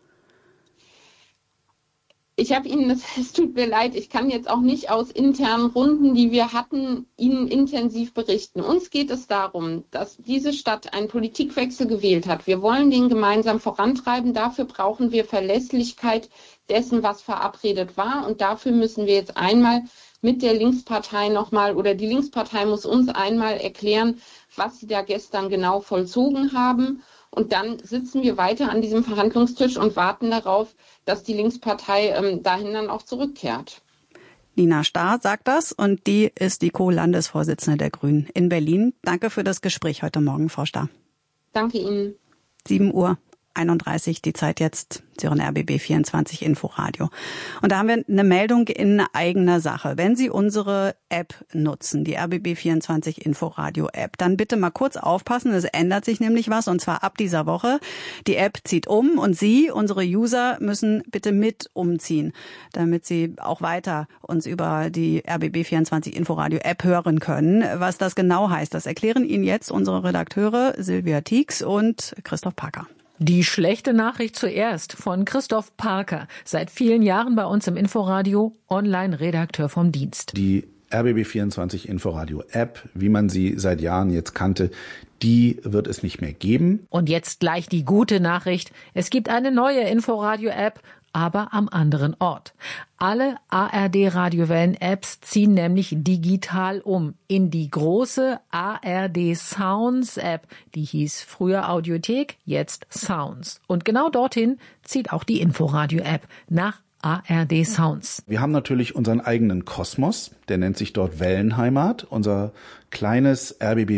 Ich habe Ihnen, es tut mir leid, ich kann jetzt auch nicht aus internen Runden, die wir hatten, Ihnen intensiv berichten. Uns geht es darum, dass diese Stadt einen Politikwechsel gewählt hat. Wir wollen den gemeinsam vorantreiben. Dafür brauchen wir Verlässlichkeit dessen, was verabredet war. Und dafür müssen wir jetzt einmal mit der Linkspartei nochmal, oder die Linkspartei muss uns einmal erklären, was sie da gestern genau vollzogen haben. Und dann sitzen wir weiter an diesem Verhandlungstisch und warten darauf, dass die Linkspartei dahin dann auch zurückkehrt. Nina Stahr sagt das und die ist die Co-Landesvorsitzende der Grünen in Berlin. Danke für das Gespräch heute Morgen, Frau Stahr. Danke Ihnen. 7 Uhr. 6:31 die Zeit jetzt. Sie hören RBB 24 Inforadio. Und da haben wir eine Meldung in eigener Sache. Wenn Sie unsere App nutzen, die RBB 24 Inforadio App, dann bitte mal kurz aufpassen. Es ändert sich nämlich was, und zwar ab dieser Woche. Die App zieht um und Sie, unsere User, müssen bitte mit umziehen, damit Sie auch weiter uns über die RBB 24 Inforadio App hören können. Was das genau heißt, das erklären Ihnen jetzt unsere Redakteure Silvia Tieks und Christoph Parker. Die schlechte Nachricht zuerst von Christoph Parker, seit vielen Jahren bei uns im Inforadio, Online-Redakteur vom Dienst. Die RBB 24 Inforadio App, wie man sie seit Jahren jetzt kannte, die wird es nicht mehr geben. Und jetzt gleich die gute Nachricht. Es gibt eine neue Inforadio-App, aber am anderen Ort. Alle ARD-Radiowellen-Apps ziehen nämlich digital um in die große ARD Sounds-App. Die hieß früher Audiothek, jetzt Sounds. Und genau dorthin zieht auch die Inforadio-App nach ARD Sounds. Wir haben natürlich unseren eigenen Kosmos, der nennt sich dort Wellenheimat, unser kleines RBB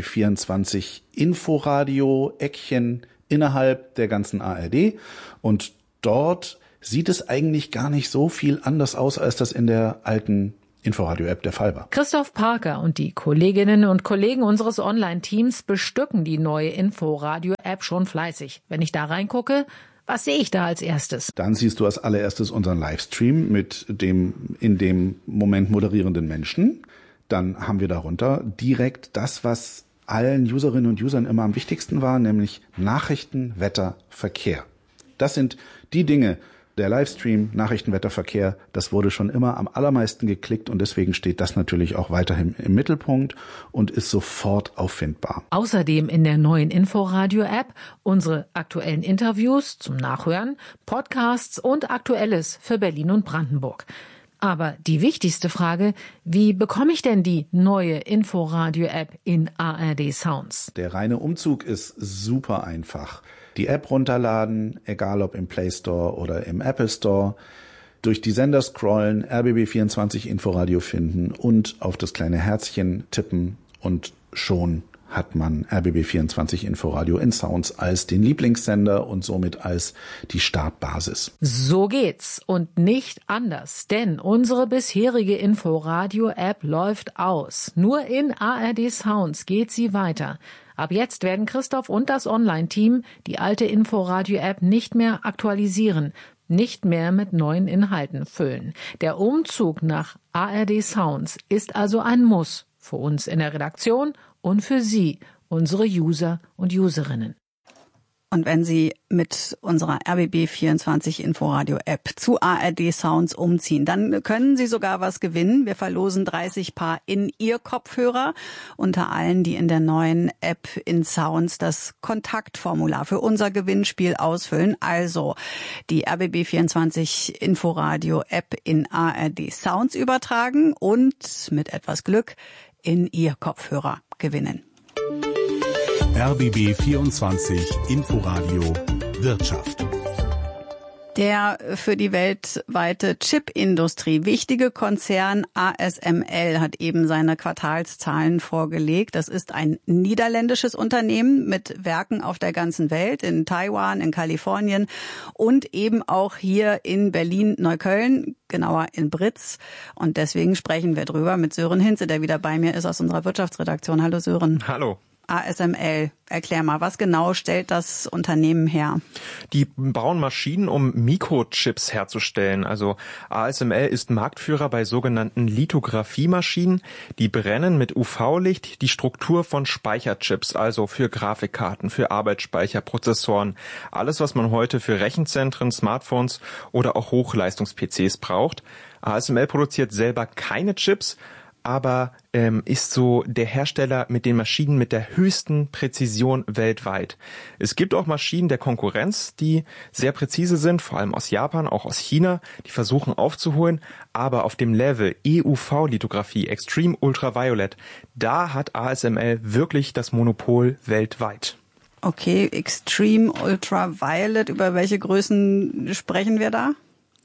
24 Inforadio-Eckchen innerhalb der ganzen ARD. Und dort sieht es eigentlich gar nicht so viel anders aus, als das in der alten Inforadio-App der Fall war. Christoph Parker und die Kolleginnen und Kollegen unseres Online-Teams bestücken die neue Inforadio-App schon fleißig. Wenn ich da reingucke, was sehe ich da als erstes? Dann siehst du als allererstes unseren Livestream mit dem in dem Moment moderierenden Menschen. Dann haben wir darunter direkt das, was allen Userinnen und Usern immer am wichtigsten war, nämlich Nachrichten, Wetter, Verkehr. Das sind die Dinge. Der Livestream, Nachrichten, Wetter, Verkehr, das wurde schon immer am allermeisten geklickt und deswegen steht das natürlich auch weiterhin im Mittelpunkt und ist sofort auffindbar. Außerdem in der neuen Inforadio-App unsere aktuellen Interviews zum Nachhören, Podcasts und Aktuelles für Berlin und Brandenburg. Aber die wichtigste Frage, wie bekomme ich denn die neue Inforadio-App in ARD Sounds? Der reine Umzug ist super einfach. Die App runterladen, egal ob im Play Store oder im Apple Store, durch die Sender scrollen, RBB 24 Inforadio finden und auf das kleine Herzchen tippen und schon hat man RBB 24 Inforadio in Sounds als den Lieblingssender und somit als die Startbasis. So geht's und nicht anders, denn unsere bisherige Inforadio-App läuft aus. Nur in ARD Sounds geht sie weiter. Ab jetzt werden Christoph und das Online-Team die alte Inforadio-App nicht mehr aktualisieren, nicht mehr mit neuen Inhalten füllen. Der Umzug nach ARD Sounds ist also ein Muss für uns in der Redaktion und für Sie, unsere User und Userinnen. Und wenn Sie mit unserer RBB 24 Inforadio App zu ARD Sounds umziehen, dann können Sie sogar was gewinnen. Wir verlosen 30 Paar In-Ear-Kopfhörer, unter allen, die in der neuen App in Sounds das Kontaktformular für unser Gewinnspiel ausfüllen. Also die RBB 24 Inforadio App in ARD Sounds übertragen und mit etwas Glück In-Ear-Kopfhörer gewinnen. RBB 24 Inforadio Wirtschaft. Der für die weltweite Chipindustrie wichtige Konzern ASML hat eben seine Quartalszahlen vorgelegt. Das ist ein niederländisches Unternehmen mit Werken auf der ganzen Welt, in Taiwan, in Kalifornien und eben auch hier in Berlin-Neukölln, genauer in Britz. Und deswegen sprechen wir drüber mit Sören Hinze, der wieder bei mir ist aus unserer Wirtschaftsredaktion. Hallo Sören. Hallo. ASML, erklär mal, was genau stellt das Unternehmen her? Die bauen Maschinen, um Mikrochips herzustellen. Also ASML ist Marktführer bei sogenannten Lithografiemaschinen. Die brennen mit UV-Licht die Struktur von Speicherchips, also für Grafikkarten, für Arbeitsspeicher, Prozessoren. Alles, was man heute für Rechenzentren, Smartphones oder auch Hochleistungs-PCs braucht. ASML produziert selber keine Chips, aber ist so der Hersteller mit den Maschinen mit der höchsten Präzision weltweit. Es gibt auch Maschinen der Konkurrenz, die sehr präzise sind, vor allem aus Japan, auch aus China, die versuchen aufzuholen, aber auf dem Level EUV-Lithografie, Extreme Ultraviolet, da hat ASML wirklich das Monopol weltweit. Okay, Extreme Ultraviolet, über welche Größen sprechen wir da?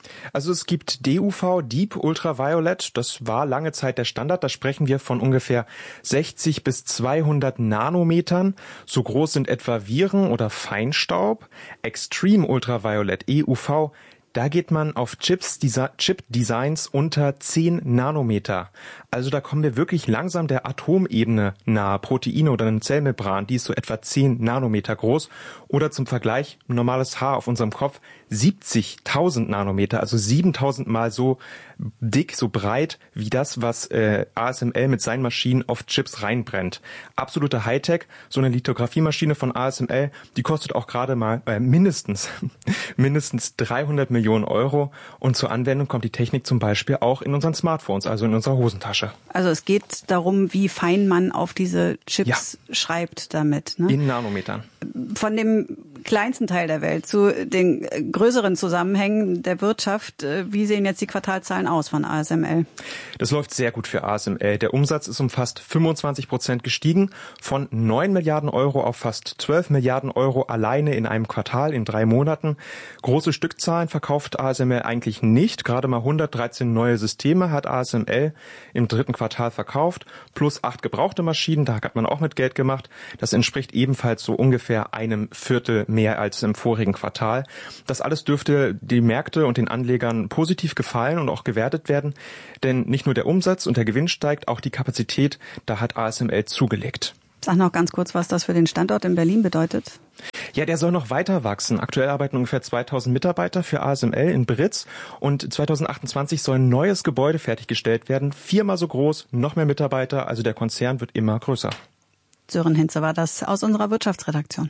Also es gibt DUV, Deep Ultraviolet, das war lange Zeit der Standard, da sprechen wir von ungefähr 60 bis 200 Nanometern. So groß sind etwa Viren oder Feinstaub. Extreme Ultraviolet, EUV, da geht man auf Chip-Designs unter 10 Nanometer. Also da kommen wir wirklich langsam der Atomebene nahe. Proteine oder eine Zellmembran, die ist so etwa 10 Nanometer groß. Oder zum Vergleich, ein normales Haar auf unserem Kopf, 70.000 Nanometer, also 7.000 Mal so dick, so breit wie das, was ASML mit seinen Maschinen auf Chips reinbrennt. Absolute Hightech. So eine Lithografiemaschine von ASML, die kostet auch gerade mal mindestens 300 Millionen Euro. Und zur Anwendung kommt die Technik zum Beispiel auch in unseren Smartphones, also in unserer Hosentasche. Also es geht darum, wie fein man auf diese Chips schreibt damit. Ne? In Nanometern. Von dem kleinsten Teil der Welt zu den größeren Zusammenhängen der Wirtschaft. Wie sehen jetzt die Quartalzahlen aus von ASML? Das läuft sehr gut für ASML. Der Umsatz ist um fast 25% gestiegen, von 9 Milliarden Euro auf fast 12 Milliarden Euro alleine in einem Quartal, in 3 Monaten. Große Stückzahlen verkauft ASML eigentlich nicht. Gerade mal 113 neue Systeme hat ASML im 3. Quartal verkauft, plus 8 gebrauchte Maschinen, da hat man auch mit Geld gemacht. Das entspricht ebenfalls so ungefähr einem Viertel mehr als im vorigen Quartal. Das alles dürfte die Märkte und den Anlegern positiv gefallen und auch gewertet werden, denn nicht nur der Umsatz und der Gewinn steigt, auch die Kapazität, da hat ASML zugelegt. Sag noch ganz kurz, was das für den Standort in Berlin bedeutet. Ja, der soll noch weiter wachsen. Aktuell arbeiten ungefähr 2000 Mitarbeiter für ASML in Britz und 2028 soll ein neues Gebäude fertiggestellt werden. 4-mal so groß, noch mehr Mitarbeiter, also der Konzern wird immer größer. Sören Hinze war das aus unserer Wirtschaftsredaktion.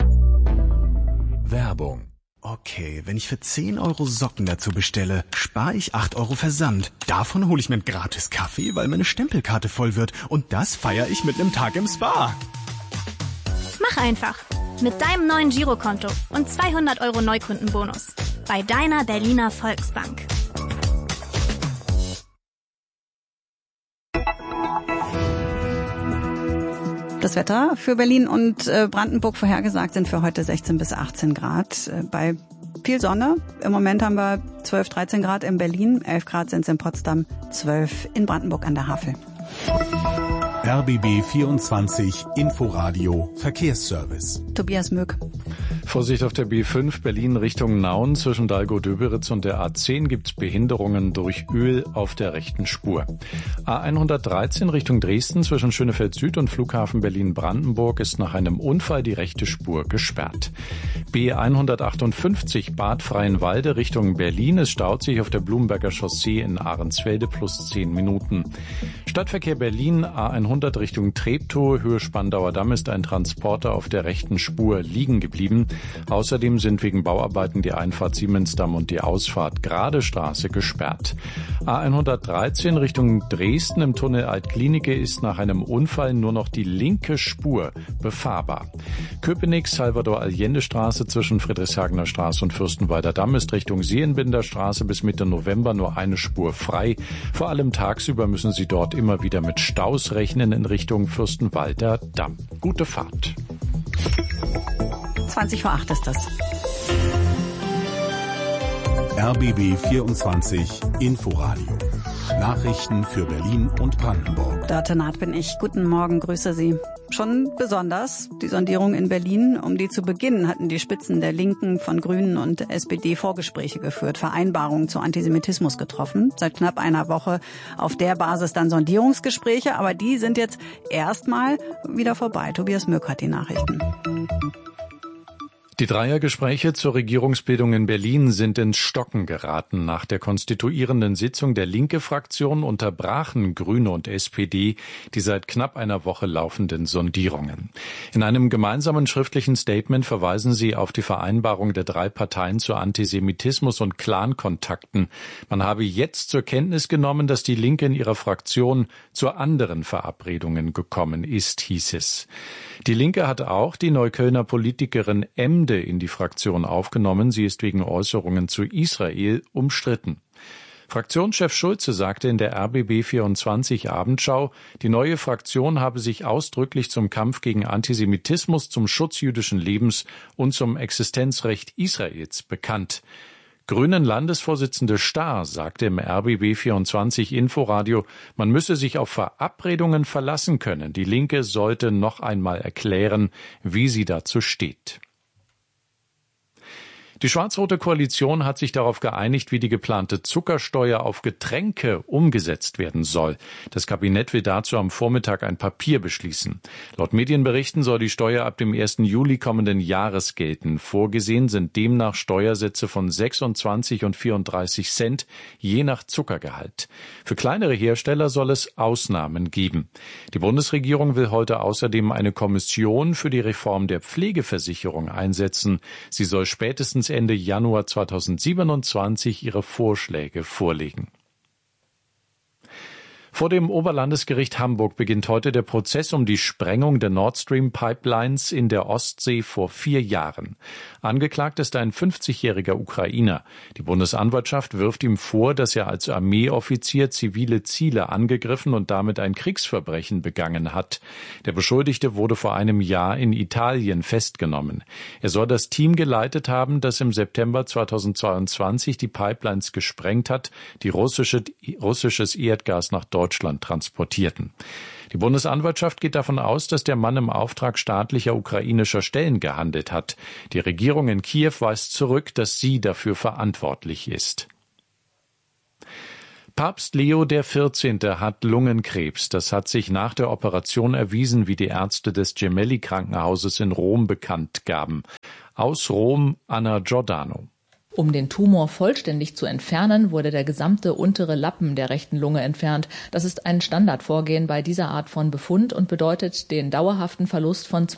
Werbung. Okay, wenn ich für 10 Euro Socken dazu bestelle, spare ich 8 Euro Versand. Davon hole ich mir einen gratis Kaffee, weil meine Stempelkarte voll wird. Und das feiere ich mit einem Tag im Spa. Mach einfach. Mit deinem neuen Girokonto und 200 Euro Neukundenbonus. Bei deiner Berliner Volksbank. Das Wetter für Berlin und Brandenburg vorhergesagt sind für heute 16 bis 18 Grad. Bei viel Sonne. Im Moment haben wir 12, 13 Grad in Berlin, 11 Grad sind es in Potsdam, 12 in Brandenburg an der Havel. RBB 24 Inforadio Verkehrsservice. Tobias Mück. Vorsicht auf der B5 Berlin Richtung Nauen. Zwischen Dalgow-Döberitz und der A10 gibt's Behinderungen durch Öl auf der rechten Spur. A113 Richtung Dresden zwischen Schönefeld Süd und Flughafen Berlin-Brandenburg ist nach einem Unfall die rechte Spur gesperrt. B158 Bad Freienwalde Richtung Berlin. Es staut sich auf der Blumberger Chaussee in Ahrensfelde plus 10 Minuten. Stadtverkehr Berlin A100 Richtung Treptow, Höhe Spandauer Damm ist ein Transporter auf der rechten Spur liegen geblieben. Außerdem sind wegen Bauarbeiten die Einfahrt Siemensdamm und die Ausfahrt Gradestraße gesperrt. A113 Richtung Dresden im Tunnel Altklinike ist nach einem Unfall nur noch die linke Spur befahrbar. Köpenick Salvador-Allende-Straße zwischen Friedrichshagener Straße und Fürstenwalder Damm ist Richtung Seelenbinder Straße bis Mitte November nur eine Spur frei. Vor allem tagsüber müssen Sie dort immer wieder mit Staus rechnen in Richtung Fürstenwalder Damm. Gute Fahrt. 20:08 ist das. RBB 24 Inforadio. Nachrichten für Berlin und Brandenburg. Dörte Naht bin ich. Guten Morgen, grüße Sie. Schon besonders die Sondierung in Berlin. Um die zu beginnen, hatten die Spitzen der Linken, von Grünen und SPD Vorgespräche geführt, Vereinbarungen zu Antisemitismus getroffen. Seit knapp einer Woche auf der Basis dann Sondierungsgespräche, aber die sind jetzt erstmal wieder vorbei. Tobias Mück hat die Nachrichten. Die Dreiergespräche zur Regierungsbildung in Berlin sind ins Stocken geraten. Nach der konstituierenden Sitzung der Linke-Fraktion unterbrachen Grüne und SPD die seit knapp einer Woche laufenden Sondierungen. In einem gemeinsamen schriftlichen Statement verweisen sie auf die Vereinbarung der 3 Parteien zu Antisemitismus und Clan-Kontakten. Man habe jetzt zur Kenntnis genommen, dass die Linke in ihrer Fraktion zu anderen Verabredungen gekommen ist, hieß es. Die Linke hat auch die Neuköllner Politikerin Emde in die Fraktion aufgenommen. Sie ist wegen Äußerungen zu Israel umstritten. Fraktionschef Schulze sagte in der RBB 24 Abendschau, die neue Fraktion habe sich ausdrücklich zum Kampf gegen Antisemitismus, zum Schutz jüdischen Lebens und zum Existenzrecht Israels bekannt. Grünen-Landesvorsitzende Stahr sagte im RBB24 Inforadio, man müsse sich auf Verabredungen verlassen können. Die Linke sollte noch einmal erklären, wie sie dazu steht. Die schwarz-rote Koalition hat sich darauf geeinigt, wie die geplante Zuckersteuer auf Getränke umgesetzt werden soll. Das Kabinett will dazu am Vormittag ein Papier beschließen. Laut Medienberichten soll die Steuer ab dem 1. Juli kommenden Jahres gelten. Vorgesehen sind demnach Steuersätze von 26 und 34 Cent, je nach Zuckergehalt. Für kleinere Hersteller soll es Ausnahmen geben. Die Bundesregierung will heute außerdem eine Kommission für die Reform der Pflegeversicherung einsetzen. Sie soll spätestens Ende Januar 2027 ihre Vorschläge vorlegen. Vor dem Oberlandesgericht Hamburg beginnt heute der Prozess um die Sprengung der Nord Stream Pipelines in der Ostsee vor 4 Jahren. Angeklagt ist ein 50-jähriger Ukrainer. Die Bundesanwaltschaft wirft ihm vor, dass er als Armeeoffizier zivile Ziele angegriffen und damit ein Kriegsverbrechen begangen hat. Der Beschuldigte wurde vor einem Jahr in Italien festgenommen. Er soll das Team geleitet haben, das im September 2022 die Pipelines gesprengt hat, die russisches Erdgas nach Deutschland transportierten. Die Bundesanwaltschaft geht davon aus, dass der Mann im Auftrag staatlicher ukrainischer Stellen gehandelt hat. Die Regierung in Kiew weist zurück, dass sie dafür verantwortlich ist. Papst Leo XIV. Hat Lungenkrebs. Das hat sich nach der Operation erwiesen, wie die Ärzte des Gemelli-Krankenhauses in Rom bekannt gaben. Aus Rom, Anna Giordano. Um den Tumor vollständig zu entfernen, wurde der gesamte untere Lappen der rechten Lunge entfernt. Das ist ein Standardvorgehen bei dieser Art von Befund und bedeutet den dauerhaften Verlust von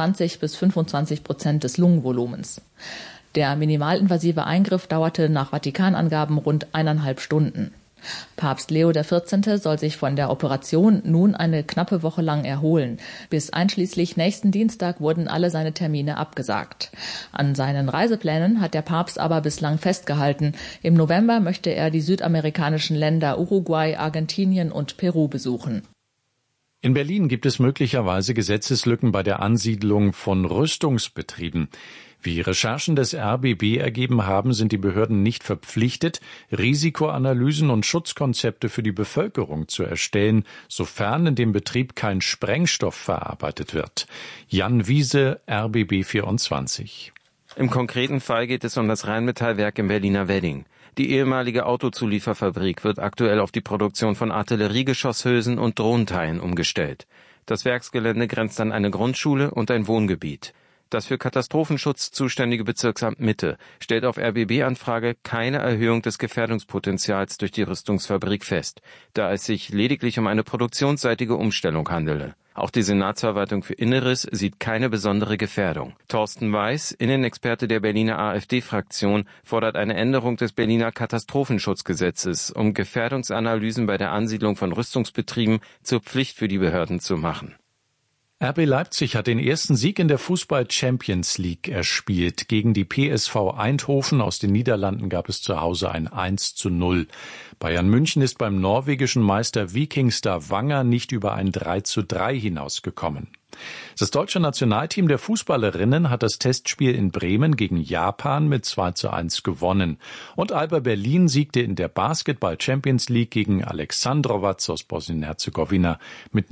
20-25% des Lungenvolumens. Der minimalinvasive Eingriff dauerte nach Vatikanangaben rund 1,5 Stunden. Papst Leo XIV. Soll sich von der Operation nun eine knappe Woche lang erholen. Bis einschließlich nächsten Dienstag wurden alle seine Termine abgesagt. An seinen Reiseplänen hat der Papst aber bislang festgehalten. Im November möchte er die südamerikanischen Länder Uruguay, Argentinien und Peru besuchen. In Berlin gibt es möglicherweise Gesetzeslücken bei der Ansiedlung von Rüstungsbetrieben. Wie Recherchen des RBB ergeben haben, sind die Behörden nicht verpflichtet, Risikoanalysen und Schutzkonzepte für die Bevölkerung zu erstellen, sofern in dem Betrieb kein Sprengstoff verarbeitet wird. Jan Wiese, RBB 24. Im konkreten Fall geht es um das Rheinmetallwerk im Berliner Wedding. Die ehemalige Autozulieferfabrik wird aktuell auf die Produktion von Artilleriegeschosshülsen und Drohnenteilen umgestellt. Das Werksgelände grenzt an eine Grundschule und ein Wohngebiet. Das für Katastrophenschutz zuständige Bezirksamt Mitte stellt auf RBB-Anfrage keine Erhöhung des Gefährdungspotenzials durch die Rüstungsfabrik fest, da es sich lediglich um eine produktionsseitige Umstellung handele. Auch die Senatsverwaltung für Inneres sieht keine besondere Gefährdung. Thorsten Weiß, Innenexperte der Berliner AfD-Fraktion, fordert eine Änderung des Berliner Katastrophenschutzgesetzes, um Gefährdungsanalysen bei der Ansiedlung von Rüstungsbetrieben zur Pflicht für die Behörden zu machen. RB Leipzig hat den ersten Sieg in der Fußball-Champions League erspielt. Gegen die PSV Eindhoven aus den Niederlanden gab es zu Hause ein 1:0. Bayern München ist beim norwegischen Meister Viking Stavanger nicht über ein 3:3 hinausgekommen. Das deutsche Nationalteam der Fußballerinnen hat das Testspiel in Bremen gegen Japan mit 2:1 gewonnen. Und Alba Berlin siegte in der Basketball Champions League gegen Aleksandrovac aus Bosnien-Herzegowina mit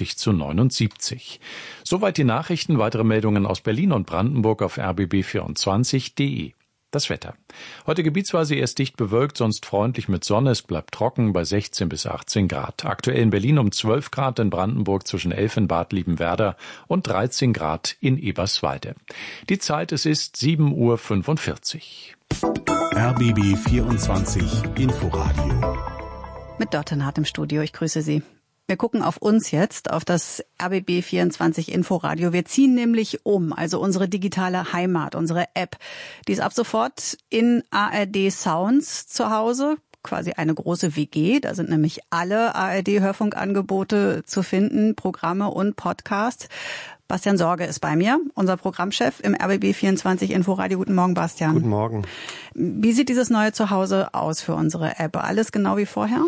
90:79. Soweit die Nachrichten. Weitere Meldungen aus Berlin und Brandenburg auf rbb24.de. Das Wetter. Heute gebietsweise erst dicht bewölkt, sonst freundlich mit Sonne. Es bleibt trocken bei 16 bis 18 Grad. Aktuell in Berlin um 12 Grad, in Brandenburg zwischen 11 in Bad Liebenwerda und 13 Grad in Eberswalde. Die Zeit, es ist 7:45 Uhr. RBB 24 Inforadio. Mit Dottenhardt im Studio. Ich grüße Sie. Wir gucken auf uns jetzt, auf das RBB 24 Inforadio. Wir ziehen nämlich um, also unsere digitale Heimat, unsere App. Die ist ab sofort in ARD Sounds zu Hause, quasi eine große WG. Da sind nämlich alle ARD-Hörfunkangebote zu finden, Programme und Podcasts. Bastian Sorge ist bei mir, unser Programmchef im RBB 24 Inforadio. Guten Morgen, Bastian. Guten Morgen. Wie sieht dieses neue Zuhause aus für unsere App? Alles genau wie vorher?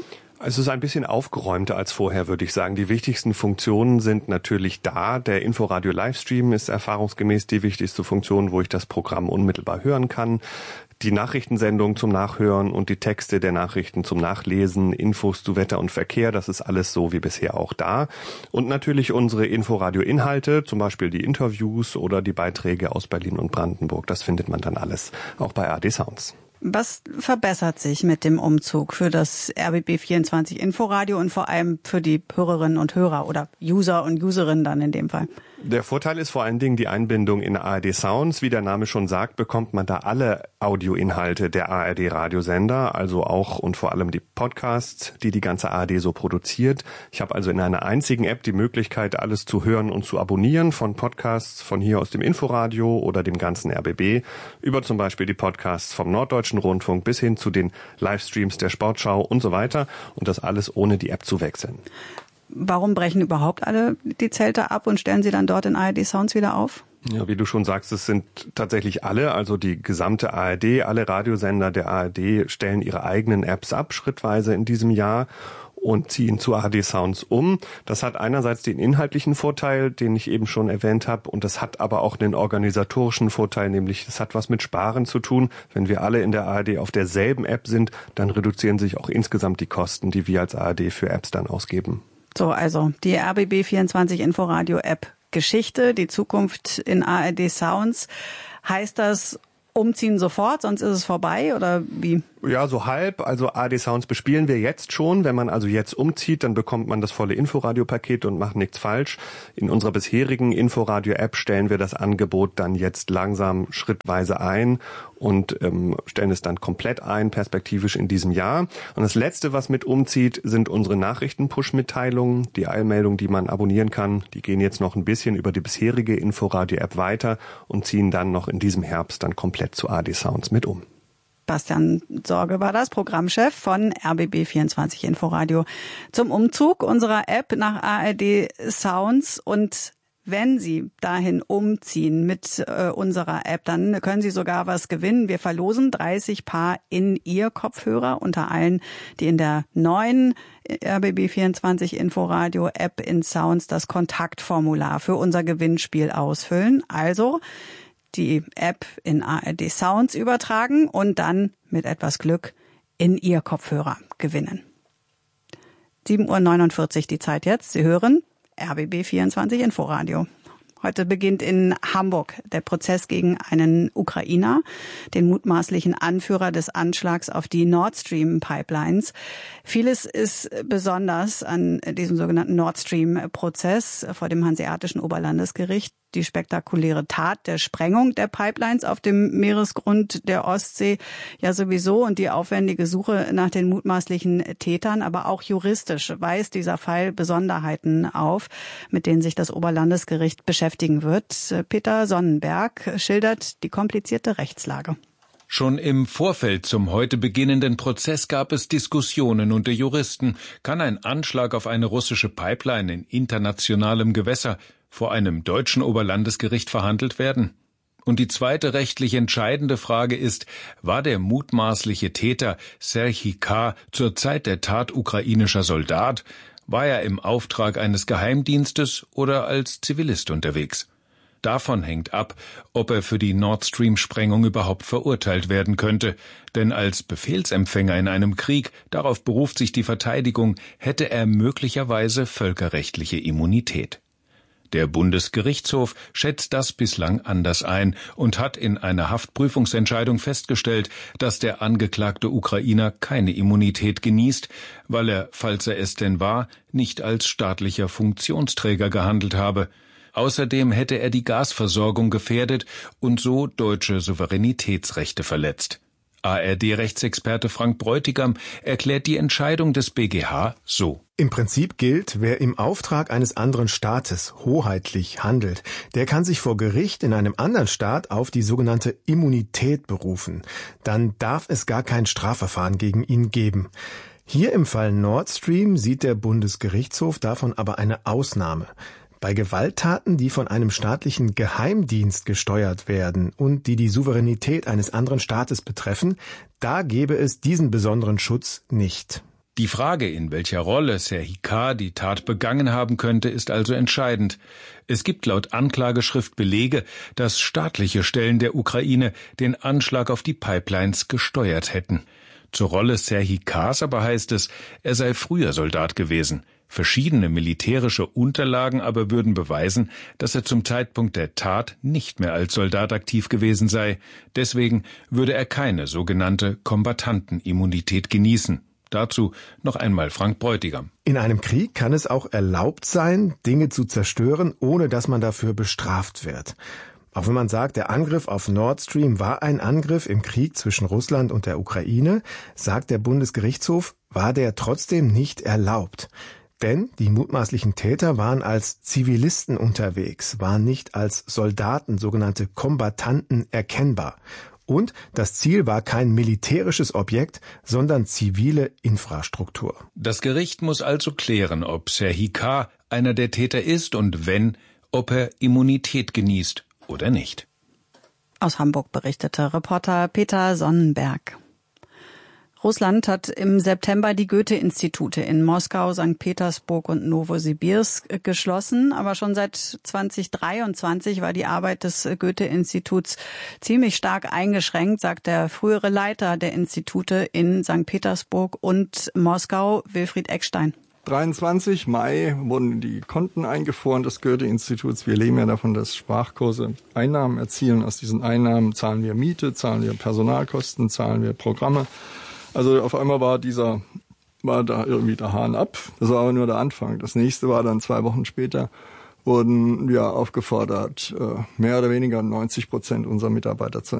Es ist ein bisschen aufgeräumter als vorher, würde ich sagen. Die wichtigsten Funktionen sind natürlich da. Der Inforadio Livestream ist erfahrungsgemäß die wichtigste Funktion, wo ich das Programm unmittelbar hören kann. Die Nachrichtensendung zum Nachhören und die Texte der Nachrichten zum Nachlesen, Infos zu Wetter und Verkehr, das ist alles so wie bisher auch da. Und natürlich unsere Inforadio-Inhalte, zum Beispiel die Interviews oder die Beiträge aus Berlin und Brandenburg. Das findet man dann alles auch bei ARD Sounds. Was verbessert sich mit dem Umzug für das RBB24 Inforadio und vor allem für die Hörerinnen und Hörer oder User und Userinnen dann in dem Fall? Der Vorteil ist vor allen Dingen die Einbindung in ARD Sounds. Wie der Name schon sagt, bekommt man da alle Audioinhalte der ARD Radiosender, also auch und vor allem die Podcasts, die ganze ARD so produziert. Ich habe also in einer einzigen App die Möglichkeit, alles zu hören und zu abonnieren, von Podcasts von hier aus dem Inforadio oder dem ganzen RBB, über zum Beispiel die Podcasts vom Norddeutschen Rundfunk bis hin zu den Livestreams der Sportschau und so weiter. Und das alles ohne die App zu wechseln. Warum brechen überhaupt alle die Zelte ab und stellen sie dann dort in ARD Sounds wieder auf? Ja, wie du schon sagst, es sind tatsächlich alle, also die gesamte ARD, alle Radiosender der ARD stellen ihre eigenen Apps ab, schrittweise in diesem Jahr und ziehen zu ARD Sounds um. Das hat einerseits den inhaltlichen Vorteil, den ich eben schon erwähnt habe, und das hat aber auch einen organisatorischen Vorteil, nämlich es hat was mit Sparen zu tun. Wenn wir alle in der ARD auf derselben App sind, dann reduzieren sich auch insgesamt die Kosten, die wir als ARD für Apps dann ausgeben. So, also die RBB24 Inforadio App Geschichte, die Zukunft in ARD Sounds. Heißt das umziehen sofort, sonst ist es vorbei oder wie? Ja, so halb. Also ARD Sounds bespielen wir jetzt schon. Wenn man also jetzt umzieht, dann bekommt man das volle Inforadio-Paket und macht nichts falsch. In unserer bisherigen Inforadio-App stellen wir das Angebot dann jetzt langsam schrittweise ein und stellen es dann komplett ein, perspektivisch in diesem Jahr. Und das Letzte, was mit umzieht, sind unsere Nachrichten-Push-Mitteilungen, die Eilmeldungen, die man abonnieren kann. Die gehen jetzt noch ein bisschen über die bisherige Inforadio-App weiter und ziehen dann noch in diesem Herbst dann komplett zu ARD Sounds mit um. Bastian Sorge war das, Programmchef von RBB24 Inforadio zum Umzug unserer App nach ARD Sounds. Und wenn Sie dahin umziehen mit unserer App, dann können Sie sogar was gewinnen. Wir verlosen 30 Paar In-Ear-Kopfhörer unter allen, die in der neuen RBB24 Inforadio App in Sounds das Kontaktformular für unser Gewinnspiel ausfüllen. Also die App in ARD Sounds übertragen und dann mit etwas Glück in ihr Kopfhörer gewinnen. 7:49 Uhr die Zeit jetzt. Sie hören RBB24 Inforadio. Heute beginnt in Hamburg der Prozess gegen einen Ukrainer, den mutmaßlichen Anführer des Anschlags auf die Nord Stream Pipelines. Vieles ist besonders an diesem sogenannten Nord Stream Prozess vor dem Hanseatischen Oberlandesgericht. Die spektakuläre Tat der Sprengung der Pipelines auf dem Meeresgrund der Ostsee ja sowieso und die aufwendige Suche nach den mutmaßlichen Tätern, aber auch juristisch weist dieser Fall Besonderheiten auf, mit denen sich das Oberlandesgericht beschäftigen wird. Peter Sonnenberg schildert die komplizierte Rechtslage. Schon im Vorfeld zum heute beginnenden Prozess gab es Diskussionen unter Juristen. Kann ein Anschlag auf eine russische Pipeline in internationalem Gewässer vor einem deutschen Oberlandesgericht verhandelt werden? Und die zweite rechtlich entscheidende Frage ist, war der mutmaßliche Täter Serhij K. zur Zeit der Tat ukrainischer Soldat? War er im Auftrag eines Geheimdienstes oder als Zivilist unterwegs? Davon hängt ab, ob er für die Nord Stream-Sprengung überhaupt verurteilt werden könnte. Denn als Befehlsempfänger in einem Krieg, darauf beruft sich die Verteidigung, hätte er möglicherweise völkerrechtliche Immunität. Der Bundesgerichtshof schätzt das bislang anders ein und hat in einer Haftprüfungsentscheidung festgestellt, dass der angeklagte Ukrainer keine Immunität genießt, weil er, falls er es denn war, nicht als staatlicher Funktionsträger gehandelt habe. Außerdem hätte er die Gasversorgung gefährdet und so deutsche Souveränitätsrechte verletzt. ARD-Rechtsexperte Frank Bräutigam erklärt die Entscheidung des BGH so. Im Prinzip gilt, wer im Auftrag eines anderen Staates hoheitlich handelt, der kann sich vor Gericht in einem anderen Staat auf die sogenannte Immunität berufen. Dann darf es gar kein Strafverfahren gegen ihn geben. Hier im Fall Nord Stream sieht der Bundesgerichtshof davon aber eine Ausnahme. Bei Gewalttaten, die von einem staatlichen Geheimdienst gesteuert werden und die die Souveränität eines anderen Staates betreffen, da gäbe es diesen besonderen Schutz nicht. Die Frage, in welcher Rolle Serhii K. die Tat begangen haben könnte, ist also entscheidend. Es gibt laut Anklageschrift Belege, dass staatliche Stellen der Ukraine den Anschlag auf die Pipelines gesteuert hätten. Zur Rolle Serhii K.s aber heißt es, er sei früher Soldat gewesen. Verschiedene militärische Unterlagen aber würden beweisen, dass er zum Zeitpunkt der Tat nicht mehr als Soldat aktiv gewesen sei. Deswegen würde er keine sogenannte Kombattantenimmunität genießen. Dazu noch einmal Frank Bräutigam. In einem Krieg kann es auch erlaubt sein, Dinge zu zerstören, ohne dass man dafür bestraft wird. Auch wenn man sagt, der Angriff auf Nord Stream war ein Angriff im Krieg zwischen Russland und der Ukraine, sagt der Bundesgerichtshof, war der trotzdem nicht erlaubt. Denn die mutmaßlichen Täter waren als Zivilisten unterwegs, waren nicht als Soldaten, sogenannte Kombattanten, erkennbar. Und das Ziel war kein militärisches Objekt, sondern zivile Infrastruktur. Das Gericht muss also klären, ob Serhii K. einer der Täter ist und wenn, ob er Immunität genießt oder nicht. Aus Hamburg berichtete Reporter Peter Sonnenberg. Russland hat im September die Goethe-Institute in Moskau, St. Petersburg und Nowosibirsk geschlossen. Aber schon seit 2023 war die Arbeit des Goethe-Instituts ziemlich stark eingeschränkt, sagt der frühere Leiter der Institute in St. Petersburg und Moskau, Wilfried Eckstein. 23 Mai wurden die Konten eingefroren des Goethe-Instituts. Wir leben ja davon, dass Sprachkurse Einnahmen erzielen. Aus diesen Einnahmen zahlen wir Miete, zahlen wir Personalkosten, zahlen wir Programme. Also auf einmal war da irgendwie der Hahn ab. Das war aber nur der Anfang. Das nächste war dann 2 Wochen später, wurden wir aufgefordert, mehr oder weniger 90% unserer Mitarbeiter zu